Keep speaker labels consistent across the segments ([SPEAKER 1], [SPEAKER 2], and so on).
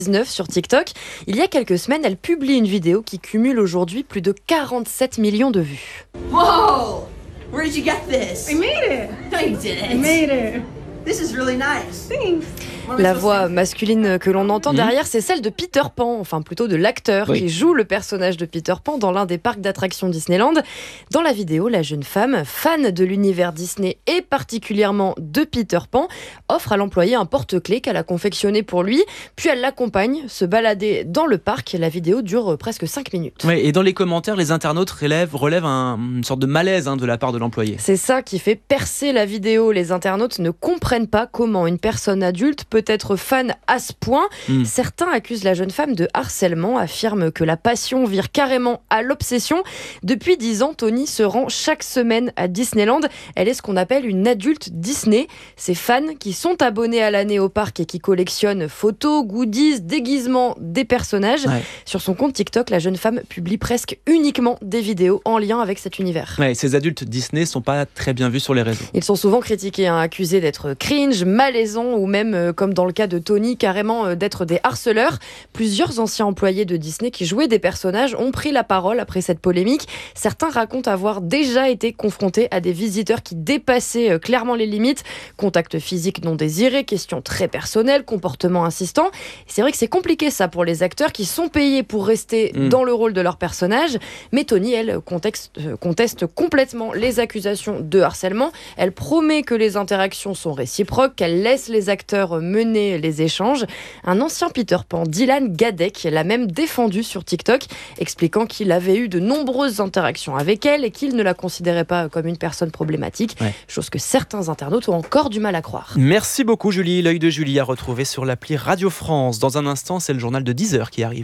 [SPEAKER 1] Sur TikTok. Il y a quelques semaines, elle publie une vidéo qui cumule aujourd'hui plus de 47 millions de vues.
[SPEAKER 2] Whoa! Where did you get this?
[SPEAKER 3] I made it.
[SPEAKER 2] No, you didn't.
[SPEAKER 3] I made it.
[SPEAKER 2] This is really nice.
[SPEAKER 3] Thanks.
[SPEAKER 1] La voix masculine que l'on entend derrière, c'est celle de Peter Pan, enfin plutôt de l'acteur qui joue le personnage de Peter Pan dans l'un des parcs d'attractions Disneyland. Dans la vidéo, la jeune femme, fan de l'univers Disney et particulièrement de Peter Pan, offre à l'employé un porte-clés qu'elle a confectionné pour lui, puis elle l'accompagne se balader dans le parc. La vidéo dure presque 5 minutes.
[SPEAKER 4] Ouais, et dans les commentaires, les internautes relèvent une sorte de malaise de la part de l'employé.
[SPEAKER 1] C'est ça qui fait percer la vidéo. Les internautes ne comprennent pas comment une personne adulte peut être fan à ce point. Certains accusent la jeune femme de harcèlement, affirment que la passion vire carrément à l'obsession. Depuis 10 ans, Tony se rend chaque semaine à Disneyland. Elle est ce qu'on appelle une adulte Disney. Ces fans qui sont abonnés à l'année au parc et qui collectionnent photos, goodies, déguisements des personnages. Ouais. Sur son compte TikTok, la jeune femme publie presque uniquement des vidéos en lien avec cet univers.
[SPEAKER 4] Ouais, ces adultes Disney sont pas très bien vus sur les réseaux.
[SPEAKER 1] Ils sont souvent critiqués, accusés d'être cringe, malaisants ou même, comme dans le cas de Tony, carrément d'être des harceleurs. Plusieurs anciens employés de Disney qui jouaient des personnages ont pris la parole après cette polémique. Certains racontent avoir déjà été confrontés à des visiteurs qui dépassaient clairement les limites. Contact physique non désiré, questions très personnelles, comportements insistants. C'est vrai que c'est compliqué ça pour les acteurs qui sont payés pour rester dans le rôle de leur personnage. Mais Tony, elle, conteste complètement les accusations de harcèlement. Elle promet que les interactions sont réciproques, qu'elle laisse les acteurs mener les échanges. Un ancien Peter Pan, Dylan Gadek, l'a même défendu sur TikTok, expliquant qu'il avait eu de nombreuses interactions avec elle et qu'il ne la considérait pas comme une personne problématique, chose que certains internautes ont encore du mal à croire.
[SPEAKER 4] Merci beaucoup Julie, l'œil de Julie à retrouver sur l'appli Radio France. Dans un instant, c'est le journal de 10h qui arrive.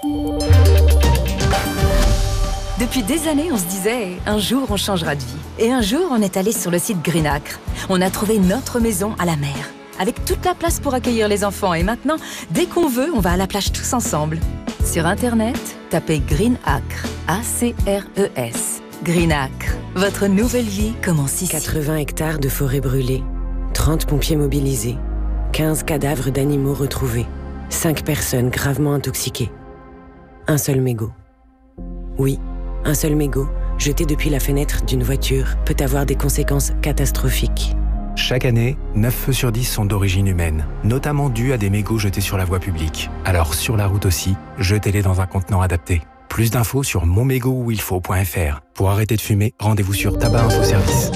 [SPEAKER 5] Depuis des années, on se disait, un jour on changera de vie. Et un jour, on est allé sur le site Greenacre. On a trouvé notre maison à la mer, avec toute la place pour accueillir les enfants. Et maintenant, dès qu'on veut, on va à la plage tous ensemble. Sur Internet, tapez Greenacre, A-C-R-E-S. Greenacre, votre nouvelle vie commence ici.
[SPEAKER 6] 80 hectares de forêt brûlée, 30 pompiers mobilisés, 15 cadavres d'animaux retrouvés, 5 personnes gravement intoxiquées. Un seul mégot. Oui, un seul mégot, jeté depuis la fenêtre d'une voiture, peut avoir des conséquences catastrophiques.
[SPEAKER 7] Chaque année, 9 feux sur 10 sont d'origine humaine, notamment dus à des mégots jetés sur la voie publique. Alors sur la route aussi, jetez-les dans un contenant adapté. Plus d'infos sur monmégotuilfaut.fr. Pour arrêter de fumer, rendez-vous sur Tabac Info Service.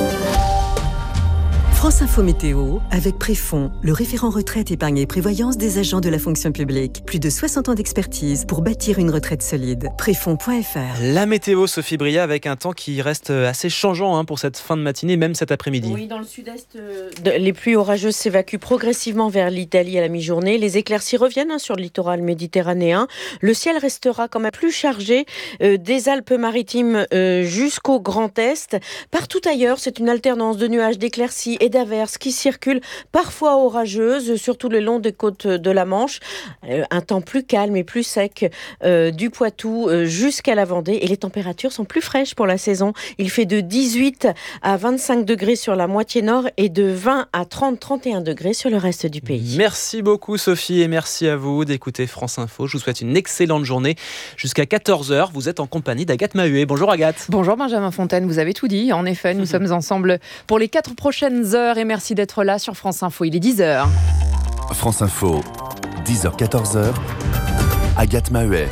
[SPEAKER 8] France Info Météo, avec Préfond, le référent retraite, épargne et prévoyance des agents de la fonction publique. Plus de 60 ans d'expertise pour bâtir une retraite solide. Préfond.fr.
[SPEAKER 4] La météo, Sophie Bria, avec un temps qui reste assez changeant pour cette fin de matinée, même cet après-midi.
[SPEAKER 9] Oui, dans le sud-est, les pluies orageuses s'évacuent progressivement vers l'Italie à la mi-journée. Les éclaircies reviennent sur le littoral méditerranéen. Le ciel restera quand même plus chargé des Alpes-Maritimes jusqu'au Grand Est. Partout ailleurs, c'est une alternance de nuages, d'éclaircies et d'averses qui circulent, parfois orageuses, surtout le long des côtes de la Manche. Un temps plus calme et plus sec du Poitou jusqu'à la Vendée, et les températures sont plus fraîches pour la saison. Il fait de 18 à 25 degrés sur la moitié nord et de 20 à 30-31 degrés sur le reste du pays.
[SPEAKER 4] Merci beaucoup Sophie, et merci à vous d'écouter France Info. Je vous souhaite une excellente journée. Jusqu'à 14h, vous êtes en compagnie d'Agathe Mahuet. Bonjour Agathe.
[SPEAKER 10] Bonjour Benjamin Fontaine, vous avez tout dit. En effet, nous sommes ensemble pour les 4 prochaines heures et merci d'être là sur France Info. Il est 10h.
[SPEAKER 11] France Info, 10h, 14h, Agathe Mahuet.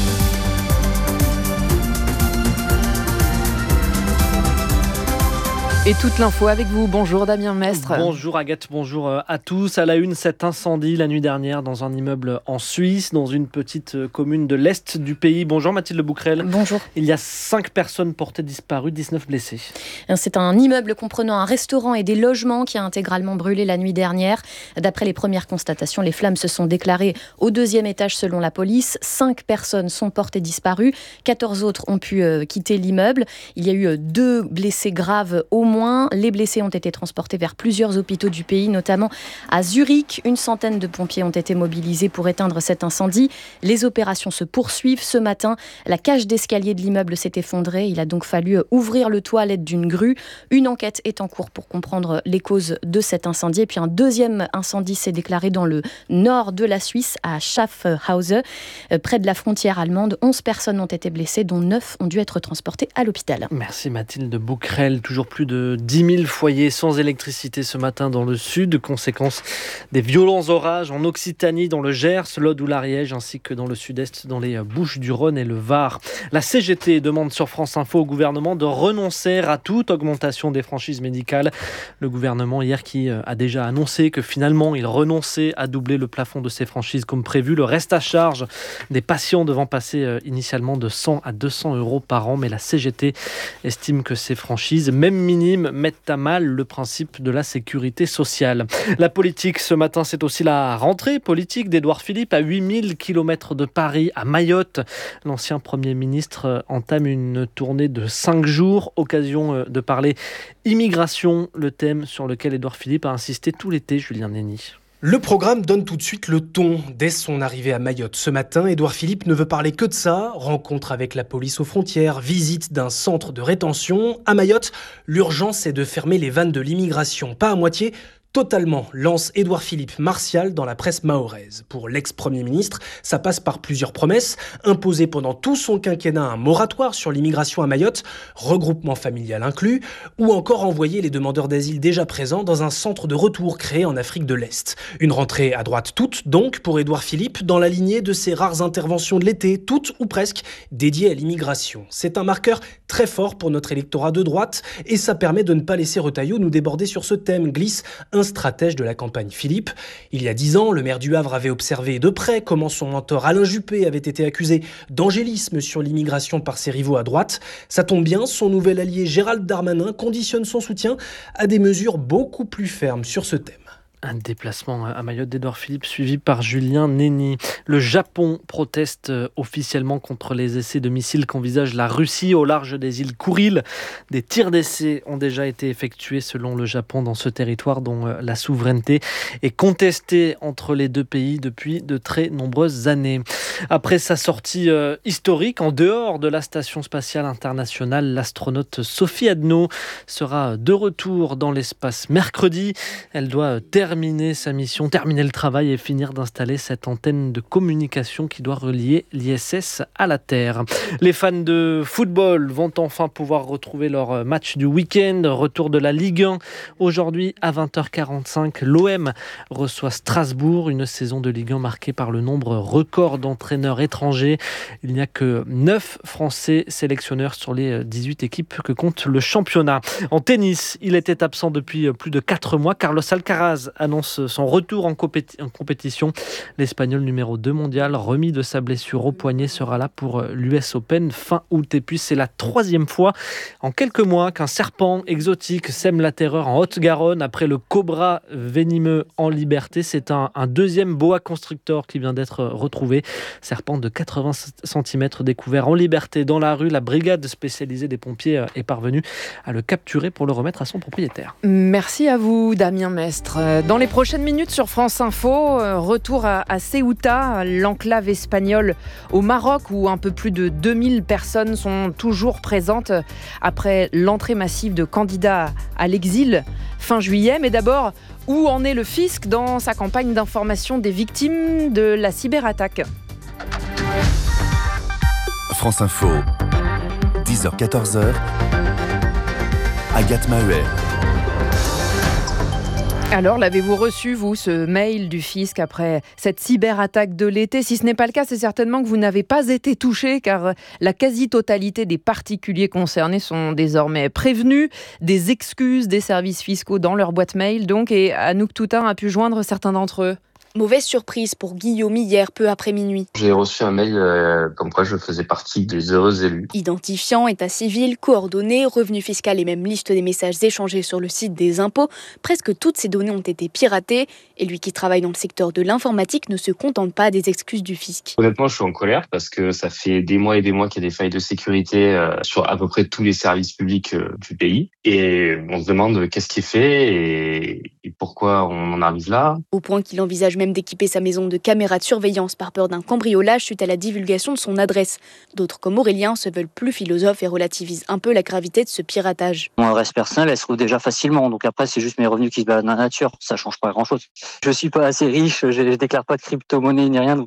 [SPEAKER 10] Et toute l'info avec vous. Bonjour Damien Mestre.
[SPEAKER 12] Bonjour Agathe, bonjour à tous. À la une, cet incendie la nuit dernière dans un immeuble en Suisse, dans une petite commune de l'Est du pays. Bonjour Mathilde Bouquerel.
[SPEAKER 13] Bonjour.
[SPEAKER 12] Il y a 5 personnes portées disparues, 19 blessés.
[SPEAKER 13] C'est un immeuble comprenant un restaurant et des logements qui a intégralement brûlé la nuit dernière. D'après les premières constatations, les flammes se sont déclarées au 2e étage selon la police. 5 personnes sont portées disparues. 14 autres ont pu quitter l'immeuble. Il y a eu 2 blessés graves au moins. moins. Les blessés ont été transportés vers plusieurs hôpitaux du pays, notamment à Zurich. Une centaine de pompiers ont été mobilisés pour éteindre cet incendie. Les opérations se poursuivent. Ce matin, la cage d'escalier de l'immeuble s'est effondrée. Il a donc fallu ouvrir le toit à l'aide d'une grue. Une enquête est en cours pour comprendre les causes de cet incendie. Et puis un deuxième incendie s'est déclaré dans le nord de la Suisse, à Schaffhausen, près de la frontière allemande. 11 personnes ont été blessées, dont 9 ont dû être transportées à l'hôpital.
[SPEAKER 12] Merci Mathilde Bouquerel. Toujours plus de 10 000 foyers sans électricité ce matin dans le sud, conséquence des violents orages en Occitanie, dans le Gers, l'Aude ou l'Ariège, ainsi que dans le sud-est, dans les Bouches-du-Rhône et le Var. La CGT demande sur France Info au gouvernement de renoncer à toute augmentation des franchises médicales. Le gouvernement hier qui a déjà annoncé que finalement il renonçait à doubler le plafond de ces franchises comme prévu. Le reste à charge des patients devant passer initialement de 100 à 200 euros par an, mais la CGT estime que ces franchises, même minimes, mettent à mal le principe de la sécurité sociale. La politique, ce matin, c'est aussi la rentrée politique d'Édouard Philippe à 8000 km de Paris, à Mayotte. L'ancien Premier ministre entame une tournée de 5 jours, occasion de parler immigration, le thème sur lequel Édouard Philippe a insisté tout l'été, Julien Nény.
[SPEAKER 3] Le programme donne tout de suite le ton. Dès son arrivée à Mayotte ce matin, Édouard Philippe ne veut parler que de ça. Rencontre avec la police aux frontières, visite d'un centre de rétention. À Mayotte, l'urgence est de fermer les vannes de l'immigration. Pas à moitié, totalement, lance Édouard Philippe martial dans la presse mahoraise. Pour l'ex-premier ministre, ça passe par plusieurs promesses. Imposer pendant tout son quinquennat un moratoire sur l'immigration à Mayotte, regroupement familial inclus, ou encore envoyer les demandeurs d'asile déjà présents dans un centre de retour créé en Afrique de l'Est. Une rentrée à droite toute, donc, pour Édouard Philippe, dans la lignée de ses rares interventions de l'été, toutes ou presque dédiées à l'immigration. C'est un marqueur très fort pour notre électorat de droite, et ça permet de ne pas laisser Retailleau nous déborder sur ce thème, glisse un stratège de la campagne Philippe. Il y a 10 ans, le maire du Havre avait observé de près comment son mentor Alain Juppé avait été accusé d'angélisme sur l'immigration par ses rivaux à droite. Ça tombe bien, son nouvel allié Gérald Darmanin conditionne son soutien à des mesures beaucoup plus fermes sur ce thème.
[SPEAKER 12] Un déplacement à Mayotte d'Édouard Philippe suivi par Julien Nény. Le Japon proteste officiellement contre les essais de missiles qu'envisage la Russie au large des îles Kouril. Des tirs d'essai ont déjà été effectués selon le Japon dans ce territoire dont la souveraineté est contestée entre les deux pays depuis de très nombreuses années. Après sa sortie historique en dehors de la Station spatiale internationale, l'astronaute Sophie Adno sera de retour dans l'espace mercredi. Elle doit terminer sa mission, terminer le travail et finir d'installer cette antenne de communication qui doit relier l'ISS à la Terre. Les fans de football vont enfin pouvoir retrouver leur match du week-end. Retour de la Ligue 1. Aujourd'hui, à 20h45, l'OM reçoit Strasbourg. Une saison de Ligue 1 marquée par le nombre record d'entraîneurs étrangers. Il n'y a que 9 Français sélectionneurs sur les 18 équipes que compte le championnat. En tennis, il était absent depuis plus de 4 mois. Carlos Alcaraz annonce son retour en compétition. L'Espagnol numéro 2 mondial, remis de sa blessure au poignet, sera là pour l'US Open fin août. Et puis c'est la 3e fois en quelques mois qu'un serpent exotique sème la terreur en Haute-Garonne. Après le cobra venimeux en liberté, c'est un deuxième boa constrictor qui vient d'être retrouvé. Serpent de 80 cm découvert en liberté dans la rue. La brigade spécialisée des pompiers est parvenue à le capturer pour le remettre à son propriétaire.
[SPEAKER 10] Merci à vous, Damien Mestre. Dans les prochaines minutes sur France Info, retour à Ceuta, l'enclave espagnole au Maroc, où un peu plus de 2000 personnes sont toujours présentes après l'entrée massive de candidats à l'exil fin juillet. Mais d'abord, où en est le fisc dans sa campagne d'information des victimes de la cyberattaque ?
[SPEAKER 11] France Info, 10h-14h, Agathe Mahuet.
[SPEAKER 10] Alors, l'avez-vous reçu, vous, ce mail du fisc après cette cyberattaque de l'été ? Si ce n'est pas le cas, c'est certainement que vous n'avez pas été touché, car la quasi-totalité des particuliers concernés sont désormais prévenus. Des excuses des services fiscaux dans leur boîte mail, donc, et Anouk Toutain a pu joindre certains d'entre eux.
[SPEAKER 14] Mauvaise surprise pour Guillaume hier, peu après minuit.
[SPEAKER 15] J'ai reçu un mail comme quoi je faisais partie des heureux élus.
[SPEAKER 14] Identifiant, état civil, coordonnées, revenu fiscal et même liste des messages échangés sur le site des impôts, presque toutes ces données ont été piratées. Et lui qui travaille dans le secteur de l'informatique ne se contente pas des excuses du fisc.
[SPEAKER 15] Honnêtement, je suis en colère parce que ça fait des mois et des mois qu'il y a des failles de sécurité sur à peu près tous les services publics du pays. Et on se demande qu'est-ce qui est fait et pourquoi on en arrive là.
[SPEAKER 14] Au point qu'il envisage même d'équiper sa maison de caméras de surveillance par peur d'un cambriolage suite à la divulgation de son adresse. D'autres comme Aurélien se veulent plus philosophes et relativisent un peu la gravité de ce piratage.
[SPEAKER 16] Mon adresse personnelle, elle se trouve déjà facilement. Donc après, c'est juste mes revenus qui se baladent dans la nature. Ça change pas grand-chose. Je suis pas assez riche, je déclare pas de crypto-monnaie ni rien. Donc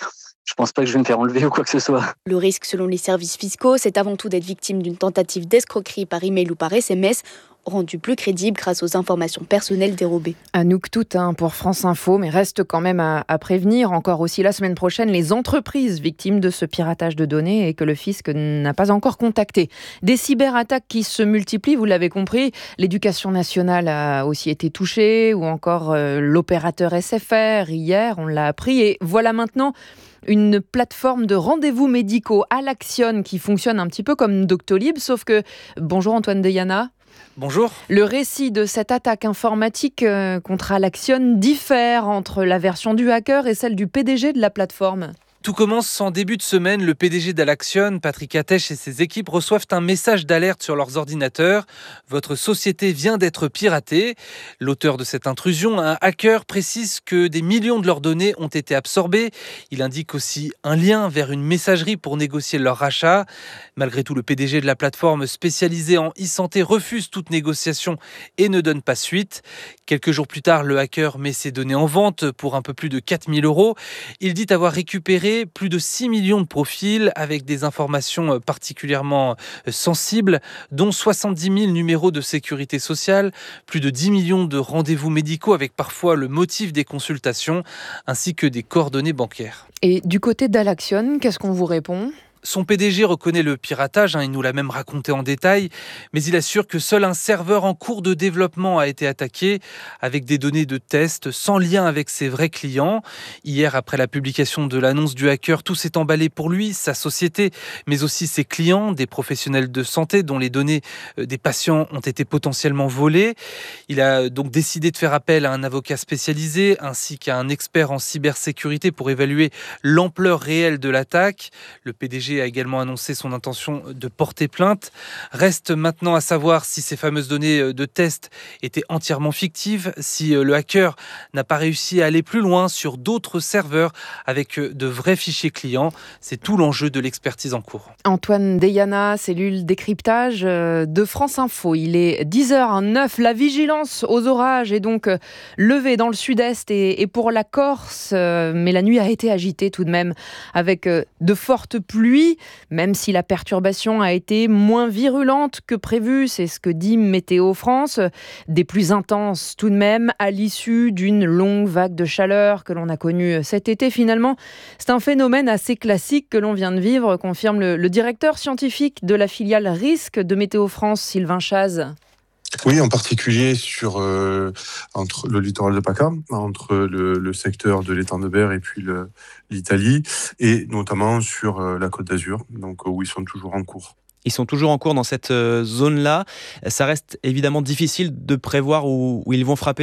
[SPEAKER 16] je pense pas que je vais me faire enlever ou quoi que ce soit.
[SPEAKER 14] Le risque, selon les services fiscaux, c'est avant tout d'être victime d'une tentative d'escroquerie par email ou par SMS, rendu plus crédible grâce aux informations personnelles dérobées.
[SPEAKER 10] Anouk tout pour France Info, mais reste quand même à prévenir encore aussi la semaine prochaine les entreprises victimes de ce piratage de données et que le fisc n'a pas encore contacté. Des cyberattaques qui se multiplient, vous l'avez compris, l'éducation nationale a aussi été touchée ou encore l'opérateur SFR hier, on l'a appris et voilà maintenant une plateforme de rendez-vous médicaux Alaxion qui fonctionne un petit peu comme Doctolib, sauf que, bonjour Antoine Deyana.
[SPEAKER 17] Bonjour.
[SPEAKER 10] Le récit de cette attaque informatique contre Alaxion diffère entre la version du hacker et celle du PDG de la plateforme.
[SPEAKER 17] Tout commence en début de semaine. Le PDG d'Alaxion, Patrick Attèche et ses équipes reçoivent un message d'alerte sur leurs ordinateurs. Votre société vient d'être piratée. L'auteur de cette intrusion, un hacker, précise que des millions de leurs données ont été absorbées. Il indique aussi un lien vers une messagerie pour négocier leur rachat. Malgré tout, le PDG de la plateforme spécialisée en e-santé refuse toute négociation et ne donne pas suite. Quelques jours plus tard, le hacker met ses données en vente pour un peu plus de 4 000 €. Il dit avoir récupéré plus de 6 millions de profils avec des informations particulièrement sensibles, dont 70 000 numéros de sécurité sociale, plus de 10 millions de rendez-vous médicaux avec parfois le motif des consultations, ainsi que des coordonnées bancaires.
[SPEAKER 10] Et du côté d'Alaxion, qu'est-ce qu'on vous répond ?
[SPEAKER 17] Son PDG reconnaît le piratage, il nous l'a même raconté en détail, mais il assure que seul un serveur en cours de développement a été attaqué, avec des données de test sans lien avec ses vrais clients. Hier, après la publication de l'annonce du hacker, tout s'est emballé pour lui, sa société, mais aussi ses clients, des professionnels de santé dont les données des patients ont été potentiellement volées. Il a donc décidé de faire appel à un avocat spécialisé, ainsi qu'à un expert en cybersécurité pour évaluer l'ampleur réelle de l'attaque. Le PDG a également annoncé son intention de porter plainte. Reste maintenant à savoir si ces fameuses données de test étaient entièrement fictives, si le hacker n'a pas réussi à aller plus loin sur d'autres serveurs avec de vrais fichiers clients. C'est tout l'enjeu de l'expertise en cours.
[SPEAKER 10] Antoine Deyana, cellule décryptage de France Info. Il est 10h09. La vigilance aux orages est donc levée dans le sud-est et pour la Corse, mais la nuit a été agitée tout de même avec de fortes pluies. Même si la perturbation a été moins virulente que prévu, c'est ce que dit Météo France. Des pluies intenses tout de même à l'issue d'une longue vague de chaleur que l'on a connue cet été. Finalement, c'est un phénomène assez classique que l'on vient de vivre, confirme le directeur scientifique de la filiale Risque de Météo France, Sylvain Chaz.
[SPEAKER 18] Oui, en particulier entre le littoral de PACA, entre le secteur de l'étang de Berre et puis l'Italie, et notamment sur la Côte d'Azur, donc où ils sont toujours en cours.
[SPEAKER 4] Ils sont toujours en cours dans cette zone-là. Ça reste évidemment difficile de prévoir où ils vont frapper ?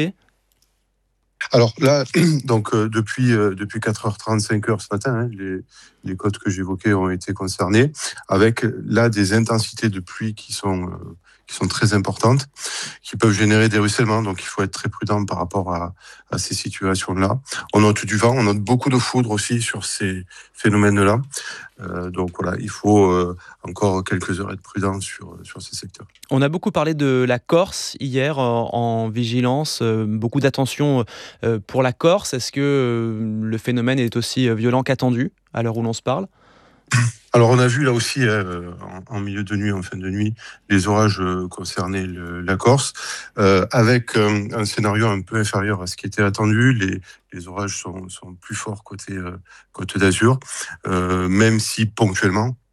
[SPEAKER 18] Alors là, donc depuis 4h30, 5h ce matin, les côtes que j'évoquais ont été concernées, avec là des intensités de pluie qui sont très importantes, qui peuvent générer des ruissellements, donc il faut être très prudent par rapport à ces situations-là. On note du vent, on note beaucoup de foudre aussi sur ces phénomènes-là. Donc voilà, il faut encore quelques heures être prudent sur ces secteurs.
[SPEAKER 4] On a beaucoup parlé de la Corse hier en vigilance, beaucoup d'attention pour la Corse. Est-ce que le phénomène est aussi violent qu'attendu à l'heure où l'on se parle ?
[SPEAKER 18] Alors on a vu là aussi en milieu de nuit, en fin de nuit, les orages concernaient la Corse, avec un scénario un peu inférieur à ce qui était attendu. Les orages sont plus forts côté Côte d'Azur, même si ponctuellement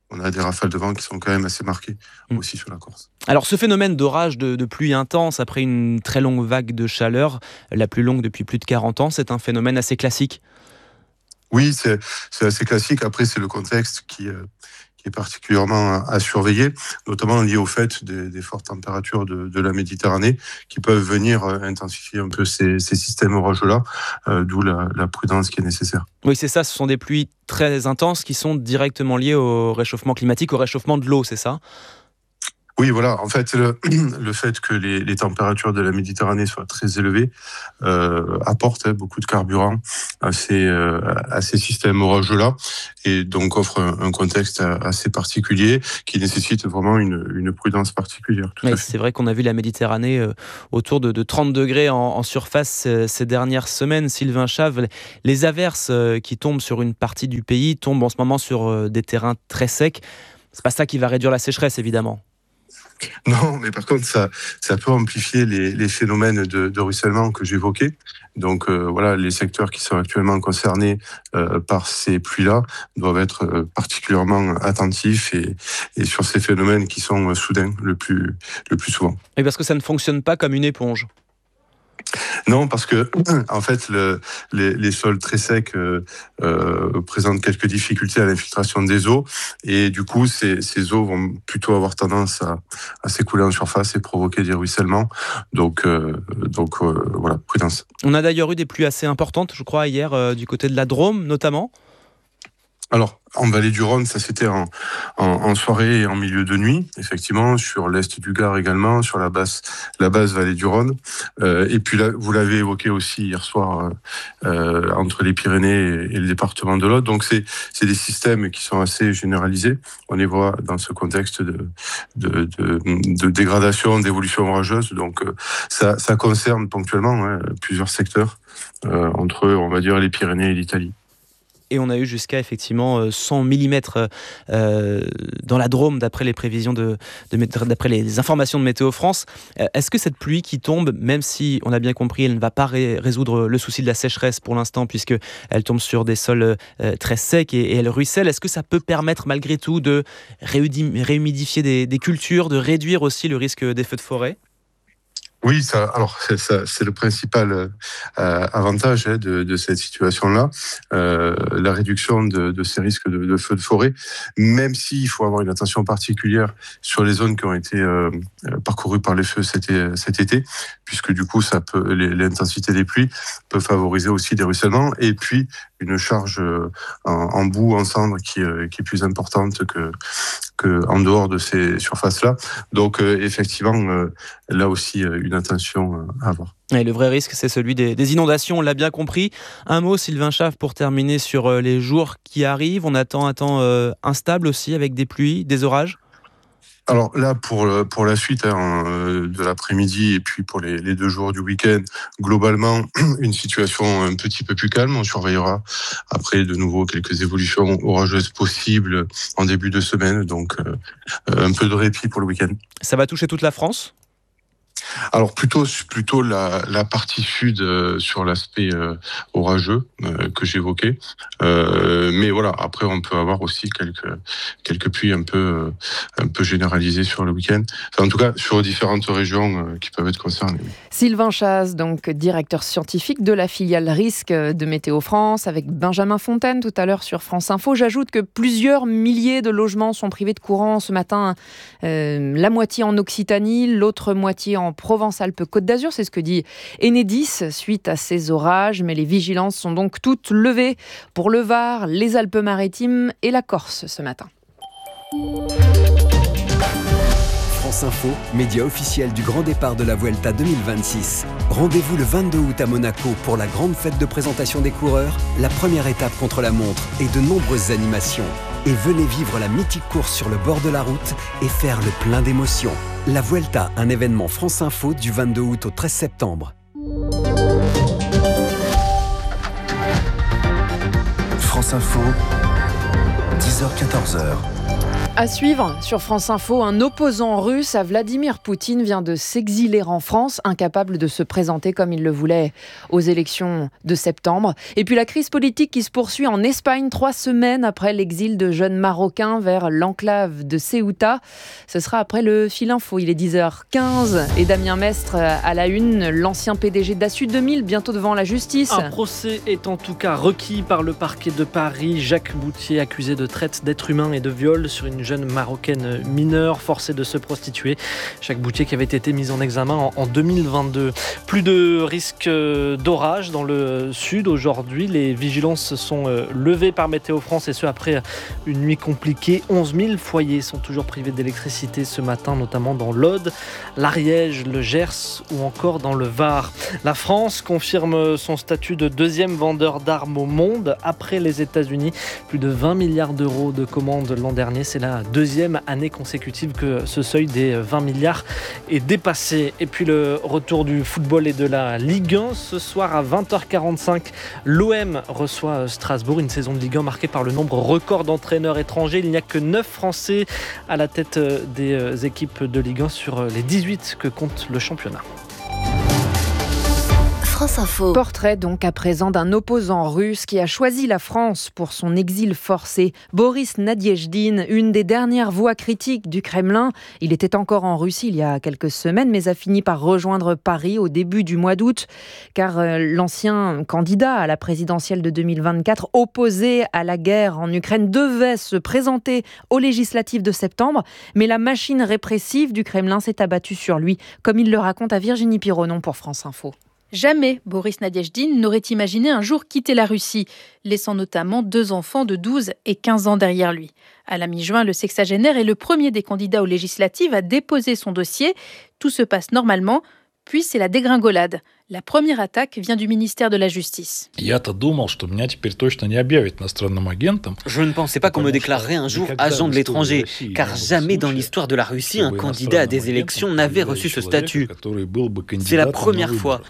[SPEAKER 18] on a des rafales de vent qui sont quand même assez marquées aussi sur la Corse.
[SPEAKER 4] Alors ce phénomène d'orage, de pluie intense après une très longue vague de chaleur, la plus longue depuis plus de 40 ans, c'est un phénomène assez classique.
[SPEAKER 18] Oui, c'est assez classique. Après, c'est le contexte qui est particulièrement à surveiller, notamment lié au fait des fortes températures de la Méditerranée qui peuvent venir intensifier un peu ces systèmes orageux-là, d'où la prudence qui est nécessaire.
[SPEAKER 4] Oui, c'est ça, ce sont des pluies très intenses qui sont directement liées au réchauffement climatique, au réchauffement de l'eau, c'est ça ?
[SPEAKER 18] Oui, voilà. En fait, le fait que les températures de la Méditerranée soient très élevées apporte beaucoup de carburant à ces systèmes orageux-là, et donc offre un contexte assez particulier qui nécessite vraiment une prudence particulière.
[SPEAKER 4] Oui, c'est vrai qu'on a vu la Méditerranée autour de 30 degrés en surface ces dernières semaines. Sylvain Chave, les averses qui tombent sur une partie du pays tombent en ce moment sur des terrains très secs. C'est pas ça qui va réduire la sécheresse, évidemment.
[SPEAKER 18] Non, mais par contre, ça peut amplifier les phénomènes de ruissellement que j'évoquais. Donc voilà, les secteurs qui sont actuellement concernés par ces pluies-là doivent être particulièrement attentifs et sur ces phénomènes qui sont soudains le plus souvent.
[SPEAKER 4] Et parce que ça ne fonctionne pas comme une éponge.
[SPEAKER 18] Non, parce que en fait, les sols très secs présentent quelques difficultés à l'infiltration des eaux, et du coup, ces eaux vont plutôt avoir tendance à s'écouler en surface et provoquer des ruissellements. Donc voilà, prudence.
[SPEAKER 4] On a d'ailleurs eu des pluies assez importantes, je crois, hier du côté de la Drôme, notamment.
[SPEAKER 18] Alors, en vallée du Rhône, ça c'était en soirée et en milieu de nuit, effectivement, sur l'est du Gard également, sur la basse vallée du Rhône. Et puis là, vous l'avez évoqué aussi hier soir, entre les Pyrénées et le département de l'Aude. Donc c'est des systèmes qui sont assez généralisés. On les voit dans ce contexte de dégradation, d'évolution orageuse. Donc ça concerne ponctuellement plusieurs secteurs, entre, on va dire, les Pyrénées et l'Italie.
[SPEAKER 4] Et on a eu jusqu'à effectivement 100 mm dans la Drôme, d'après les prévisions d'après les informations de Météo France. Est-ce que cette pluie qui tombe, même si on a bien compris, elle ne va pas résoudre le souci de la sécheresse pour l'instant, puisqu'elle tombe sur des sols très secs et elle ruisselle, est-ce que ça peut permettre malgré tout de réhumidifier des cultures, de réduire aussi le risque des feux de forêt ?
[SPEAKER 18] Oui, c'est le principal avantage de cette situation-là, la réduction de ces risques de feux de forêt, même s'il faut avoir une attention particulière sur les zones qui ont été parcourues par les feux cet été, puisque du coup, l'intensité des pluies peut favoriser aussi des ruissellements, et puis une charge en boue, en cendre qui est plus importante que en dehors de ces surfaces-là. Donc effectivement, là aussi, une attention à avoir.
[SPEAKER 4] Et le vrai risque, c'est celui des inondations, on l'a bien compris. Un mot, Sylvain Chave, pour terminer sur les jours qui arrivent. On attend un temps instable aussi, avec des pluies, des orages.
[SPEAKER 18] Alors là, pour la suite de l'après-midi et puis pour les 2 jours du week-end, globalement, une situation un petit peu plus calme. On surveillera après de nouveau quelques évolutions orageuses possibles en début de semaine. Donc un peu de répit pour le week-end.
[SPEAKER 4] Ça va toucher toute la France ?
[SPEAKER 18] Alors plutôt la partie sud sur l'aspect orageux que j'évoquais, mais voilà, après on peut avoir aussi quelques pluies un peu généralisées sur le week-end, en tout cas sur différentes régions qui peuvent être concernées.
[SPEAKER 10] Sylvain Chaz, donc directeur scientifique de la filiale risque de Météo France, avec Benjamin Fontaine tout à l'heure sur France Info. J'ajoute que plusieurs milliers de logements sont privés de courant ce matin, la moitié en Occitanie, l'autre moitié en Provence-Alpes-Côte d'Azur, c'est ce que dit Enedis suite à ces orages, mais les vigilances sont donc toutes levées pour le Var, les Alpes-Maritimes et la Corse ce matin.
[SPEAKER 19] France Info, média officiel du grand départ de la Vuelta 2026. Rendez-vous le 22 août à Monaco pour la grande fête de présentation des coureurs, la première étape contre la montre et de nombreuses animations. Et venez vivre la mythique course sur le bord de la route et faire le plein d'émotions. La Vuelta, un événement France Info du 22 août au 13 septembre.
[SPEAKER 11] France Info, 10h-14h.
[SPEAKER 10] À suivre sur France Info, un opposant russe à Vladimir Poutine vient de s'exiler en France, incapable de se présenter comme il le voulait aux élections de septembre. Et puis la crise politique qui se poursuit en Espagne 3 semaines après l'exil de jeunes Marocains vers l'enclave de Ceuta. Ce sera après le Fil Info, il est 10h15 et Damien Mestre à la une, l'ancien PDG d'Assu 2000 bientôt devant la justice.
[SPEAKER 12] Un procès est en tout cas requis par le parquet de Paris. Jacques Boutier, accusé de traite d'êtres humains et de viol sur une jeune marocaine mineure forcée de se prostituer. Jacques Boutier qui avait été mis en examen en 2022. Plus de risque d'orage dans le sud aujourd'hui. Les vigilances sont levées par Météo France et ce après une nuit compliquée. 11 000 foyers sont toujours privés d'électricité ce matin, notamment dans l'Aude, l'Ariège, le Gers ou encore dans le Var. La France confirme son statut de deuxième vendeur d'armes au monde après les États-Unis. Plus de 20 milliards d'euros de commandes l'an dernier. C'est la deuxième année consécutive que ce seuil des 20 milliards est dépassé. Et puis le retour du football et de la Ligue 1. Ce soir à 20h45, l'OM reçoit Strasbourg. Une saison de Ligue 1 marquée par le nombre record d'entraîneurs étrangers. Il n'y a que 9 Français à la tête des équipes de Ligue 1 sur les 18 que compte le championnat.
[SPEAKER 10] France Info. Portrait donc à présent d'un opposant russe qui a choisi la France pour son exil forcé. Boris Nadiejdine, une des dernières voix critiques du Kremlin. Il était encore en Russie il y a quelques semaines, mais a fini par rejoindre Paris au début du mois d'août, car l'ancien candidat à la présidentielle de 2024, opposé à la guerre en Ukraine, devait se présenter aux législatives de septembre, mais la machine répressive du Kremlin s'est abattue sur lui, comme il le raconte à Virginie Pironon pour France Info.
[SPEAKER 20] Jamais Boris Nadiejdine n'aurait imaginé un jour quitter la Russie, laissant notamment 2 enfants de 12 et 15 ans derrière lui. À la mi-juin, le sexagénaire est le premier des candidats aux législatives à déposer son dossier. Tout se passe normalement, puis c'est la dégringolade. La première attaque vient du ministère de la Justice.
[SPEAKER 21] Je ne pensais pas qu'on me déclarerait un jour agent de l'étranger, car jamais dans l'histoire de la Russie, un candidat à des élections n'avait reçu ce statut. C'est la première fois.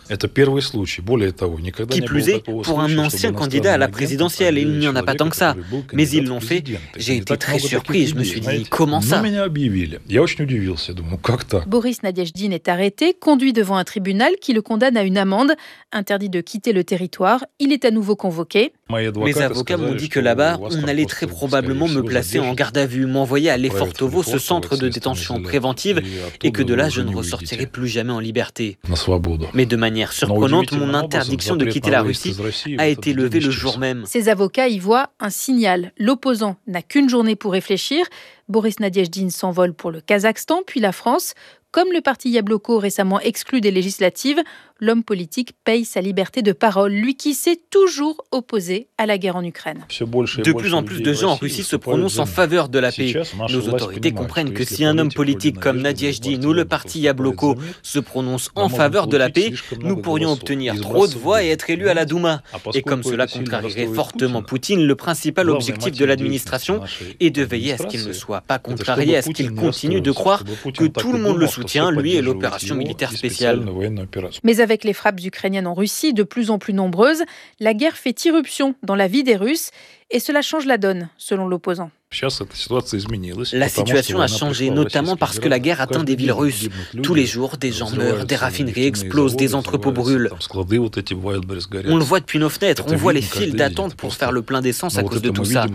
[SPEAKER 21] Qui plus est, pour un ancien candidat à la présidentielle, il n'y en a pas tant que ça. Mais ils l'ont fait. J'ai été très surpris. Je me suis dit, comment ça ?
[SPEAKER 20] Boris Nadiejdine est arrêté, conduit devant un tribunal qui le condamne à une amende, interdit de quitter le territoire. Il est à nouveau convoqué.
[SPEAKER 21] Mes avocats m'ont dit que là-bas, on allait très probablement me placer en garde à vue, m'envoyer à Lefortovo, ce centre de détention préventive, et que de là, je ne ressortirai plus jamais en liberté. Mais de manière surprenante, mon interdiction de quitter la Russie a été levée le jour même.
[SPEAKER 20] Ses avocats y voient un signal. L'opposant n'a qu'une journée pour réfléchir. Boris Nadiejdine s'envole pour le Kazakhstan, puis la France. Comme le parti Yabloko récemment exclu des législatives, l'homme politique paye sa liberté de parole, lui qui s'est toujours opposé à la guerre en Ukraine.
[SPEAKER 21] De plus en plus de gens en Russie se prononcent en faveur de la paix. Nos autorités comprennent que si un homme politique comme Nadiejdine ou le parti Yabloko se prononce en faveur de la paix, nous pourrions obtenir trop de voix et être élus à la Douma. Et comme cela contrarierait fortement Poutine, le principal objectif de l'administration est de veiller à ce qu'il ne soit pas contrarié, à ce qu'il continue de croire que tout le monde le soutient, lui et l'opération militaire spéciale.
[SPEAKER 20] Mais avec les frappes ukrainiennes en Russie de plus en plus nombreuses, la guerre fait irruption dans la vie des Russes et cela change la donne, selon l'opposant.
[SPEAKER 21] La situation a changé, notamment parce que la guerre atteint des villes russes. Tous les jours, des gens meurent, des raffineries explosent, des entrepôts brûlent. On le voit depuis nos fenêtres, on voit les files d'attente pour faire le plein d'essence à cause de tout ça.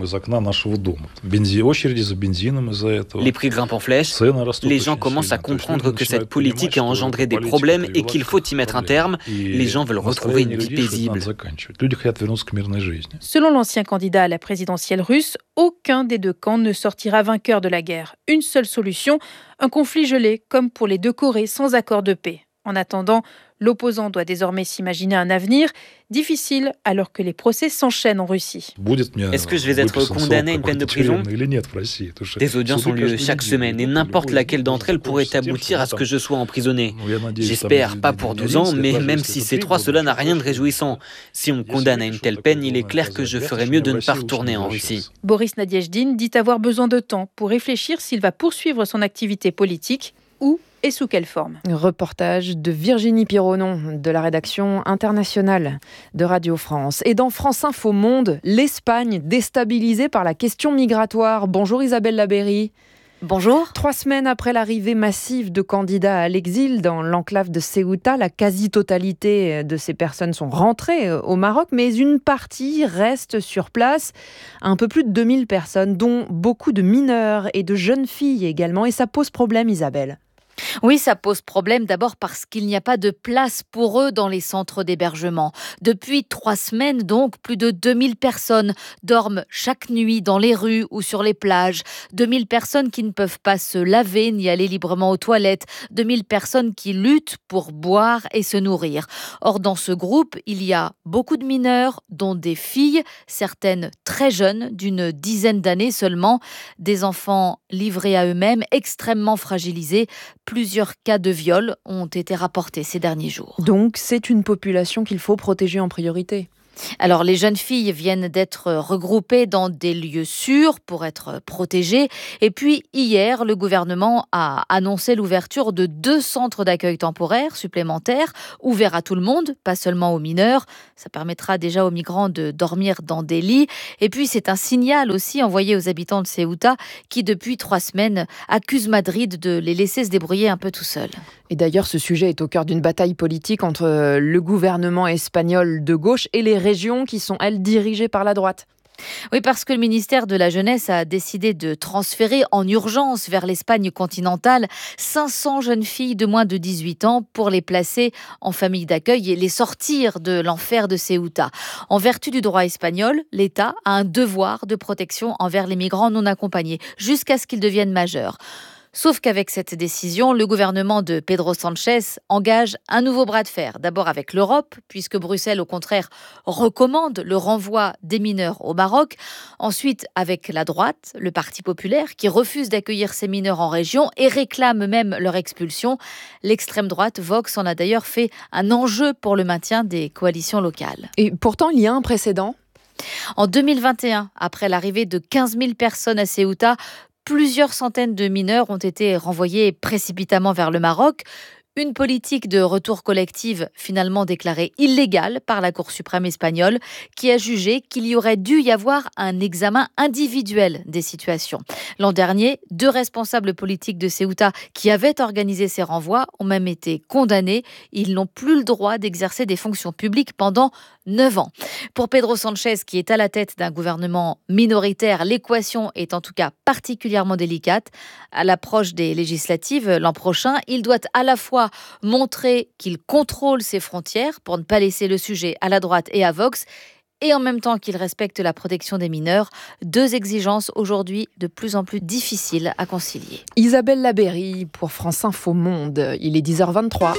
[SPEAKER 21] Les prix grimpent en flèche, les gens commencent à comprendre que cette politique a engendré des problèmes et qu'il faut y mettre un terme. Les gens veulent retrouver une vie paisible.
[SPEAKER 20] Selon l'ancien candidat à la présidentielle russe, aucun des 2 camps ne sortira vainqueur de la guerre. Une seule solution, un conflit gelé, comme pour les 2 Corées, sans accord de paix. En attendant, l'opposant doit désormais s'imaginer un avenir difficile alors que les procès s'enchaînent en Russie.
[SPEAKER 21] Est-ce que je vais être condamné à une peine de prison ? Des audiences ont lieu chaque semaine et n'importe laquelle d'entre elles pourrait aboutir à ce que je sois emprisonné. J'espère pas pour 12 ans, mais même si c'est 3, cela n'a rien de réjouissant. Si on me condamne à une telle peine, il est clair que je ferais mieux de ne pas retourner en Russie.
[SPEAKER 20] Boris Nadiejdine dit avoir besoin de temps pour réfléchir s'il va poursuivre son activité politique ou et sous quelle forme.
[SPEAKER 10] Reportage de Virginie Pironon de la rédaction internationale de Radio France. Et dans France Info Monde, l'Espagne déstabilisée par la question migratoire. Bonjour Isabelle Labeyrie.
[SPEAKER 2] Bonjour.
[SPEAKER 10] 3 semaines après l'arrivée massive de candidats à l'exil dans l'enclave de Ceuta, la quasi-totalité de ces personnes sont rentrées au Maroc, mais une partie reste sur place. Un peu plus de 2000 personnes, dont beaucoup de mineurs et de jeunes filles également. Et ça pose problème, Isabelle.
[SPEAKER 2] Oui, ça pose problème d'abord parce qu'il n'y a pas de place pour eux dans les centres d'hébergement. Depuis 3 semaines, donc, plus de 2000 personnes dorment chaque nuit dans les rues ou sur les plages. 2000 personnes qui ne peuvent pas se laver ni aller librement aux toilettes. 2000 personnes qui luttent pour boire et se nourrir. Or, dans ce groupe, il y a beaucoup de mineurs, dont des filles, certaines très jeunes, d'une dizaine d'années seulement. Des enfants livrés à eux-mêmes, extrêmement fragilisés. Plusieurs cas de viol ont été rapportés ces derniers jours.
[SPEAKER 10] Donc, c'est une population qu'il faut protéger en priorité.
[SPEAKER 2] Alors, les jeunes filles viennent d'être regroupées dans des lieux sûrs pour être protégées. Et puis, hier, le gouvernement a annoncé l'ouverture de 2 centres d'accueil temporaires supplémentaires, ouverts à tout le monde, pas seulement aux mineurs. Ça permettra déjà aux migrants de dormir dans des lits. Et puis, c'est un signal aussi envoyé aux habitants de Ceuta qui, depuis 3 semaines, accusent Madrid de les laisser se débrouiller un peu tout seuls.
[SPEAKER 10] Et d'ailleurs, ce sujet est au cœur d'une bataille politique entre le gouvernement espagnol de gauche et les régions qui sont, elles, dirigées par la droite.
[SPEAKER 2] Oui, parce que le ministère de la Jeunesse a décidé de transférer en urgence vers l'Espagne continentale 500 jeunes filles de moins de 18 ans pour les placer en famille d'accueil et les sortir de l'enfer de Ceuta. En vertu du droit espagnol, l'État a un devoir de protection envers les migrants non accompagnés jusqu'à ce qu'ils deviennent majeurs. Sauf qu'avec cette décision, le gouvernement de Pedro Sánchez engage un nouveau bras de fer. D'abord avec l'Europe, puisque Bruxelles, au contraire, recommande le renvoi des mineurs au Maroc. Ensuite, avec la droite, le Parti populaire, qui refuse d'accueillir ces mineurs en région et réclame même leur expulsion. L'extrême droite, Vox, en a d'ailleurs fait un enjeu pour le maintien des coalitions locales.
[SPEAKER 10] Et pourtant, il y a un précédent.
[SPEAKER 2] En 2021, après l'arrivée de 15 000 personnes à Ceuta, plusieurs centaines de mineurs ont été renvoyés précipitamment vers le Maroc. Une politique de retour collective finalement déclarée illégale par la Cour suprême espagnole qui a jugé qu'il y aurait dû y avoir un examen individuel des situations. L'an dernier, 2 responsables politiques de Ceuta qui avaient organisé ces renvois ont même été condamnés. Ils n'ont plus le droit d'exercer des fonctions publiques pendant 9 ans. Pour Pedro Sánchez, qui est à la tête d'un gouvernement minoritaire, l'équation est en tout cas particulièrement délicate. À l'approche des législatives l'an prochain, il doit à la fois montrer qu'il contrôle ses frontières pour ne pas laisser le sujet à la droite et à Vox, et en même temps qu'il respecte la protection des mineurs. 2 exigences aujourd'hui de plus en plus difficiles à concilier.
[SPEAKER 10] Isabelle Labeyrie pour France Info Monde. Il est 10h23.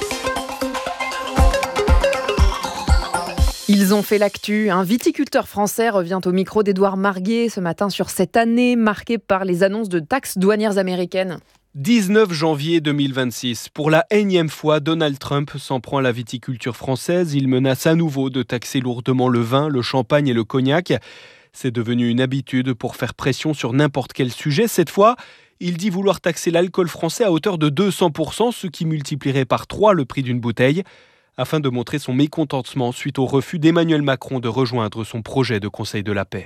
[SPEAKER 10] Ils ont fait l'actu. Un viticulteur français revient au micro d'Édouard Marguet ce matin sur cette année marquée par les annonces de taxes douanières américaines.
[SPEAKER 22] 19 janvier 2026. Pour la énième fois, Donald Trump s'en prend à la viticulture française. Il menace à nouveau de taxer lourdement le vin, le champagne et le cognac. C'est devenu une habitude pour faire pression sur n'importe quel sujet. Cette fois, il dit vouloir taxer l'alcool français à hauteur de 200%, ce qui multiplierait par 3 le prix d'une bouteille, afin de montrer son mécontentement suite au refus d'Emmanuel Macron de rejoindre son projet de Conseil de la paix.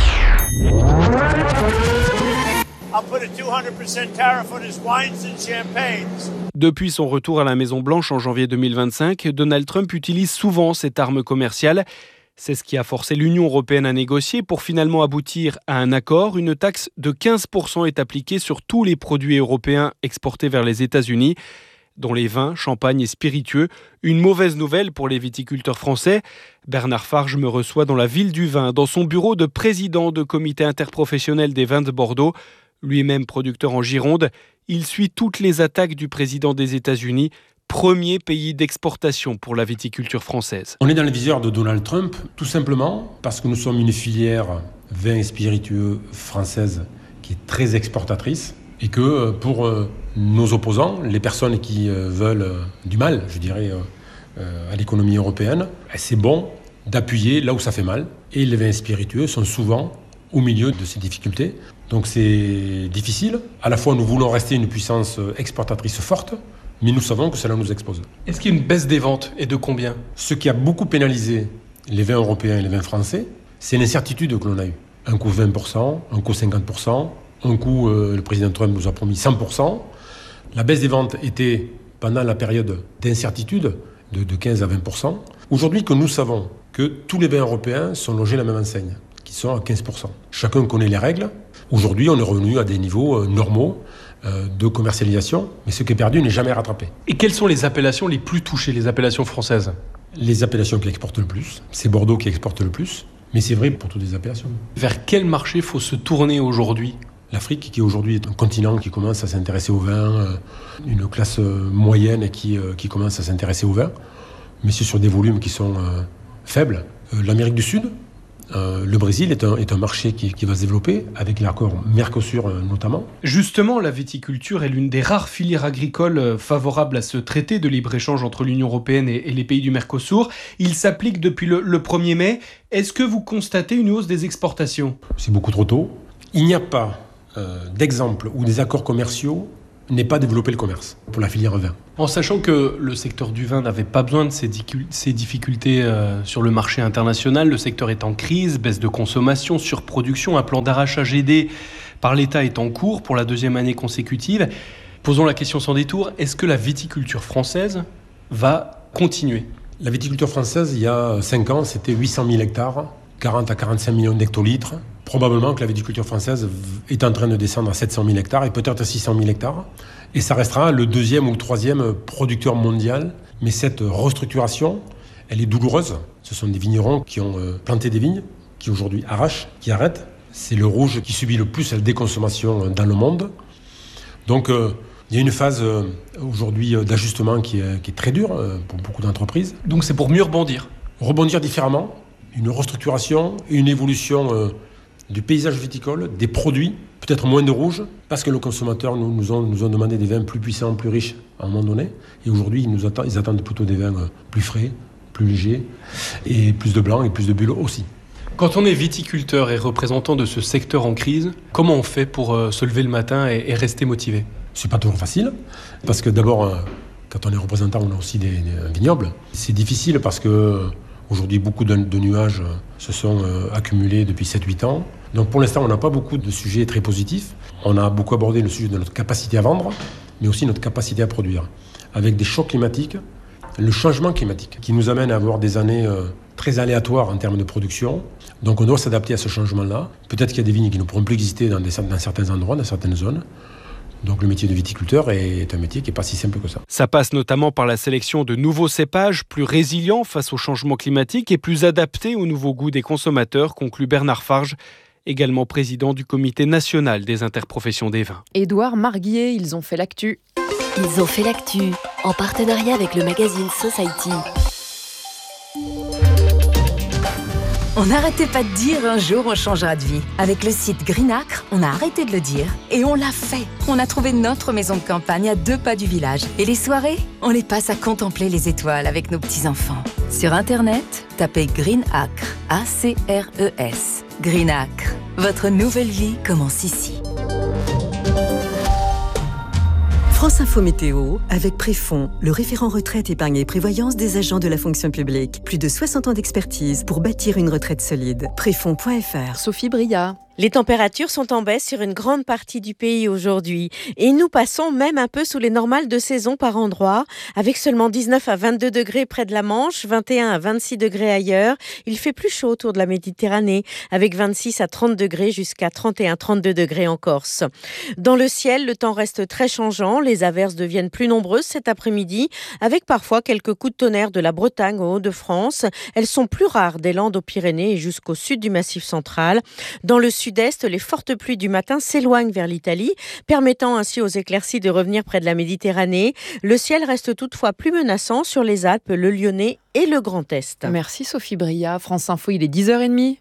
[SPEAKER 22] Depuis son retour à la Maison-Blanche en janvier 2025, Donald Trump utilise souvent cette arme commerciale. C'est ce qui a forcé l'Union européenne à négocier pour finalement aboutir à un accord. Une taxe de 15% est appliquée sur tous les produits européens exportés vers les États-Unis, dont les vins, champagne et spiritueux. Une mauvaise nouvelle pour les viticulteurs français. Bernard Farge me reçoit dans la ville du vin, dans son bureau de président de comité interprofessionnel des vins de Bordeaux. Lui-même producteur en Gironde, il suit toutes les attaques du président des États-Unis, premier pays d'exportation pour la viticulture française.
[SPEAKER 23] On est dans le viseur de Donald Trump, tout simplement parce que nous sommes une filière vin et spiritueux française qui est très exportatrice et que pour nos opposants, les personnes qui veulent du mal, je dirais, à l'économie européenne, c'est bon d'appuyer là où ça fait mal. Et les vins spiritueux sont souvent au milieu de ces difficultés. Donc c'est difficile. À la fois, nous voulons rester une puissance exportatrice forte, mais nous savons que cela nous expose.
[SPEAKER 22] Est-ce qu'il y a une baisse des ventes et de combien ?
[SPEAKER 23] Ce qui a beaucoup pénalisé les vins européens et les vins français, c'est l'incertitude que l'on a eue. Un coup 20%, un coup 50%, un coup le président Trump nous a promis 100%. La baisse des ventes était pendant la période d'incertitude de 15 à 20%. Aujourd'hui que nous savons que tous les vins européens sont logés à la même enseigne, qui sont à 15%. Chacun connaît les règles. Aujourd'hui, on est revenu à des niveaux normaux de commercialisation, mais ce qui est perdu n'est jamais rattrapé.
[SPEAKER 22] Et quelles sont les appellations les plus touchées, les appellations françaises ?
[SPEAKER 23] Les appellations qui exportent le plus, c'est Bordeaux qui exporte le plus, mais c'est vrai pour toutes les appellations.
[SPEAKER 22] Vers quel marché faut se tourner aujourd'hui ?
[SPEAKER 23] L'Afrique, qui aujourd'hui est un continent qui commence à s'intéresser au vin, une classe moyenne qui commence à s'intéresser au vin, mais c'est sur des volumes qui sont faibles. L'Amérique du Sud, le Brésil est un marché qui va se développer, avec l'accord Mercosur notamment.
[SPEAKER 22] Justement, la viticulture est l'une des rares filières agricoles favorables à ce traité de libre-échange entre l'Union européenne et les pays du Mercosur. Il s'applique depuis le 1er mai. Est-ce que vous constatez une hausse des exportations ?
[SPEAKER 23] C'est beaucoup trop tôt. Il n'y a pas d'exemple où des accords commerciaux n'aient pas développé le commerce pour la filière vin.
[SPEAKER 22] En sachant que le secteur du vin n'avait pas besoin de ces difficultés sur le marché international, le secteur est en crise, baisse de consommation, surproduction, un plan d'arrachage aidé par l'État est en cours pour la 2e année consécutive. Posons la question sans détour, est-ce que la viticulture française va continuer ?
[SPEAKER 23] La viticulture française, il y a 5 ans, c'était 800 000 hectares, 40 à 45 millions d'hectolitres. Probablement que la viticulture française est en train de descendre à 700 000 hectares et peut-être à 600 000 hectares. Et ça restera le 2e ou le 3e producteur mondial. Mais cette restructuration, elle est douloureuse. Ce sont des vignerons qui ont planté des vignes, qui aujourd'hui arrachent, qui arrêtent. C'est le rouge qui subit le plus la déconsommation dans le monde. Donc il y a une phase aujourd'hui d'ajustement qui est très dure pour beaucoup d'entreprises.
[SPEAKER 22] Donc c'est pour mieux rebondir ?
[SPEAKER 23] Rebondir différemment, une restructuration, une évolution du paysage viticole, des produits, peut-être moins de rouge, parce que les consommateurs nous ont demandé des vins plus puissants, plus riches à un moment donné. Et aujourd'hui, ils attendent plutôt des vins plus frais, plus légers, et plus de blanc et plus de bulles aussi.
[SPEAKER 22] Quand on est viticulteur et représentant de ce secteur en crise, comment on fait pour se lever le matin et rester motivé ?
[SPEAKER 23] C'est pas toujours facile, parce que d'abord, quand on est représentant, on a aussi des vignobles. C'est difficile parce que aujourd'hui, beaucoup de nuages se sont accumulés depuis 7-8 ans. Donc pour l'instant, on n'a pas beaucoup de sujets très positifs. On a beaucoup abordé le sujet de notre capacité à vendre, mais aussi notre capacité à produire. Avec des chocs climatiques, le changement climatique, qui nous amène à avoir des années très aléatoires en termes de production. Donc on doit s'adapter à ce changement-là. Peut-être qu'il y a des vignes qui ne pourront plus exister dans certains endroits, dans certaines zones. Donc le métier de viticulteur est un métier qui n'est pas si simple que ça.
[SPEAKER 22] Ça passe notamment par la sélection de nouveaux cépages plus résilients face au changement climatique et plus adaptés aux nouveaux goûts des consommateurs, conclut Bernard Farge, également président du Comité national des interprofessions des vins.
[SPEAKER 10] Édouard Marguier, ils ont fait l'actu.
[SPEAKER 1] Ils ont fait l'actu, en partenariat avec le magazine Society.
[SPEAKER 5] On n'arrêtait pas de dire un jour on changera de vie. Avec le site Greenacre, on a arrêté de le dire et on l'a fait. On a trouvé notre maison de campagne à 2 pas du village. Et les soirées, on les passe à contempler les étoiles avec nos petits-enfants. Sur Internet, tapez Greenacre, A-C-R-E-S. Greenacre, votre nouvelle vie commence ici.
[SPEAKER 8] France Info Météo, avec Préfond, le référent retraite, épargne et prévoyance des agents de la fonction publique. Plus de 60 ans d'expertise pour bâtir une retraite solide. Préfond.fr.
[SPEAKER 10] Sophie Bria.
[SPEAKER 9] Les températures sont en baisse sur une grande partie du pays aujourd'hui. Et nous passons même un peu sous les normales de saison par endroits, avec seulement 19 à 22 degrés près de la Manche, 21 à 26 degrés ailleurs. Il fait plus chaud autour de la Méditerranée, avec 26 à 30 degrés jusqu'à 31-32 degrés en Corse. Dans le ciel, le temps reste très changeant. Les averses deviennent plus nombreuses cet après-midi, avec parfois quelques coups de tonnerre de la Bretagne aux Hauts-de-France. Elles sont plus rares des Landes aux Pyrénées et jusqu'au sud du Massif central. Dans le sud-est, les fortes pluies du matin s'éloignent vers l'Italie, permettant ainsi aux éclaircies de revenir près de la Méditerranée. Le ciel reste toutefois plus menaçant sur les Alpes, le Lyonnais et le Grand Est.
[SPEAKER 10] Merci Sophie Bria. France Info, il est 10h30.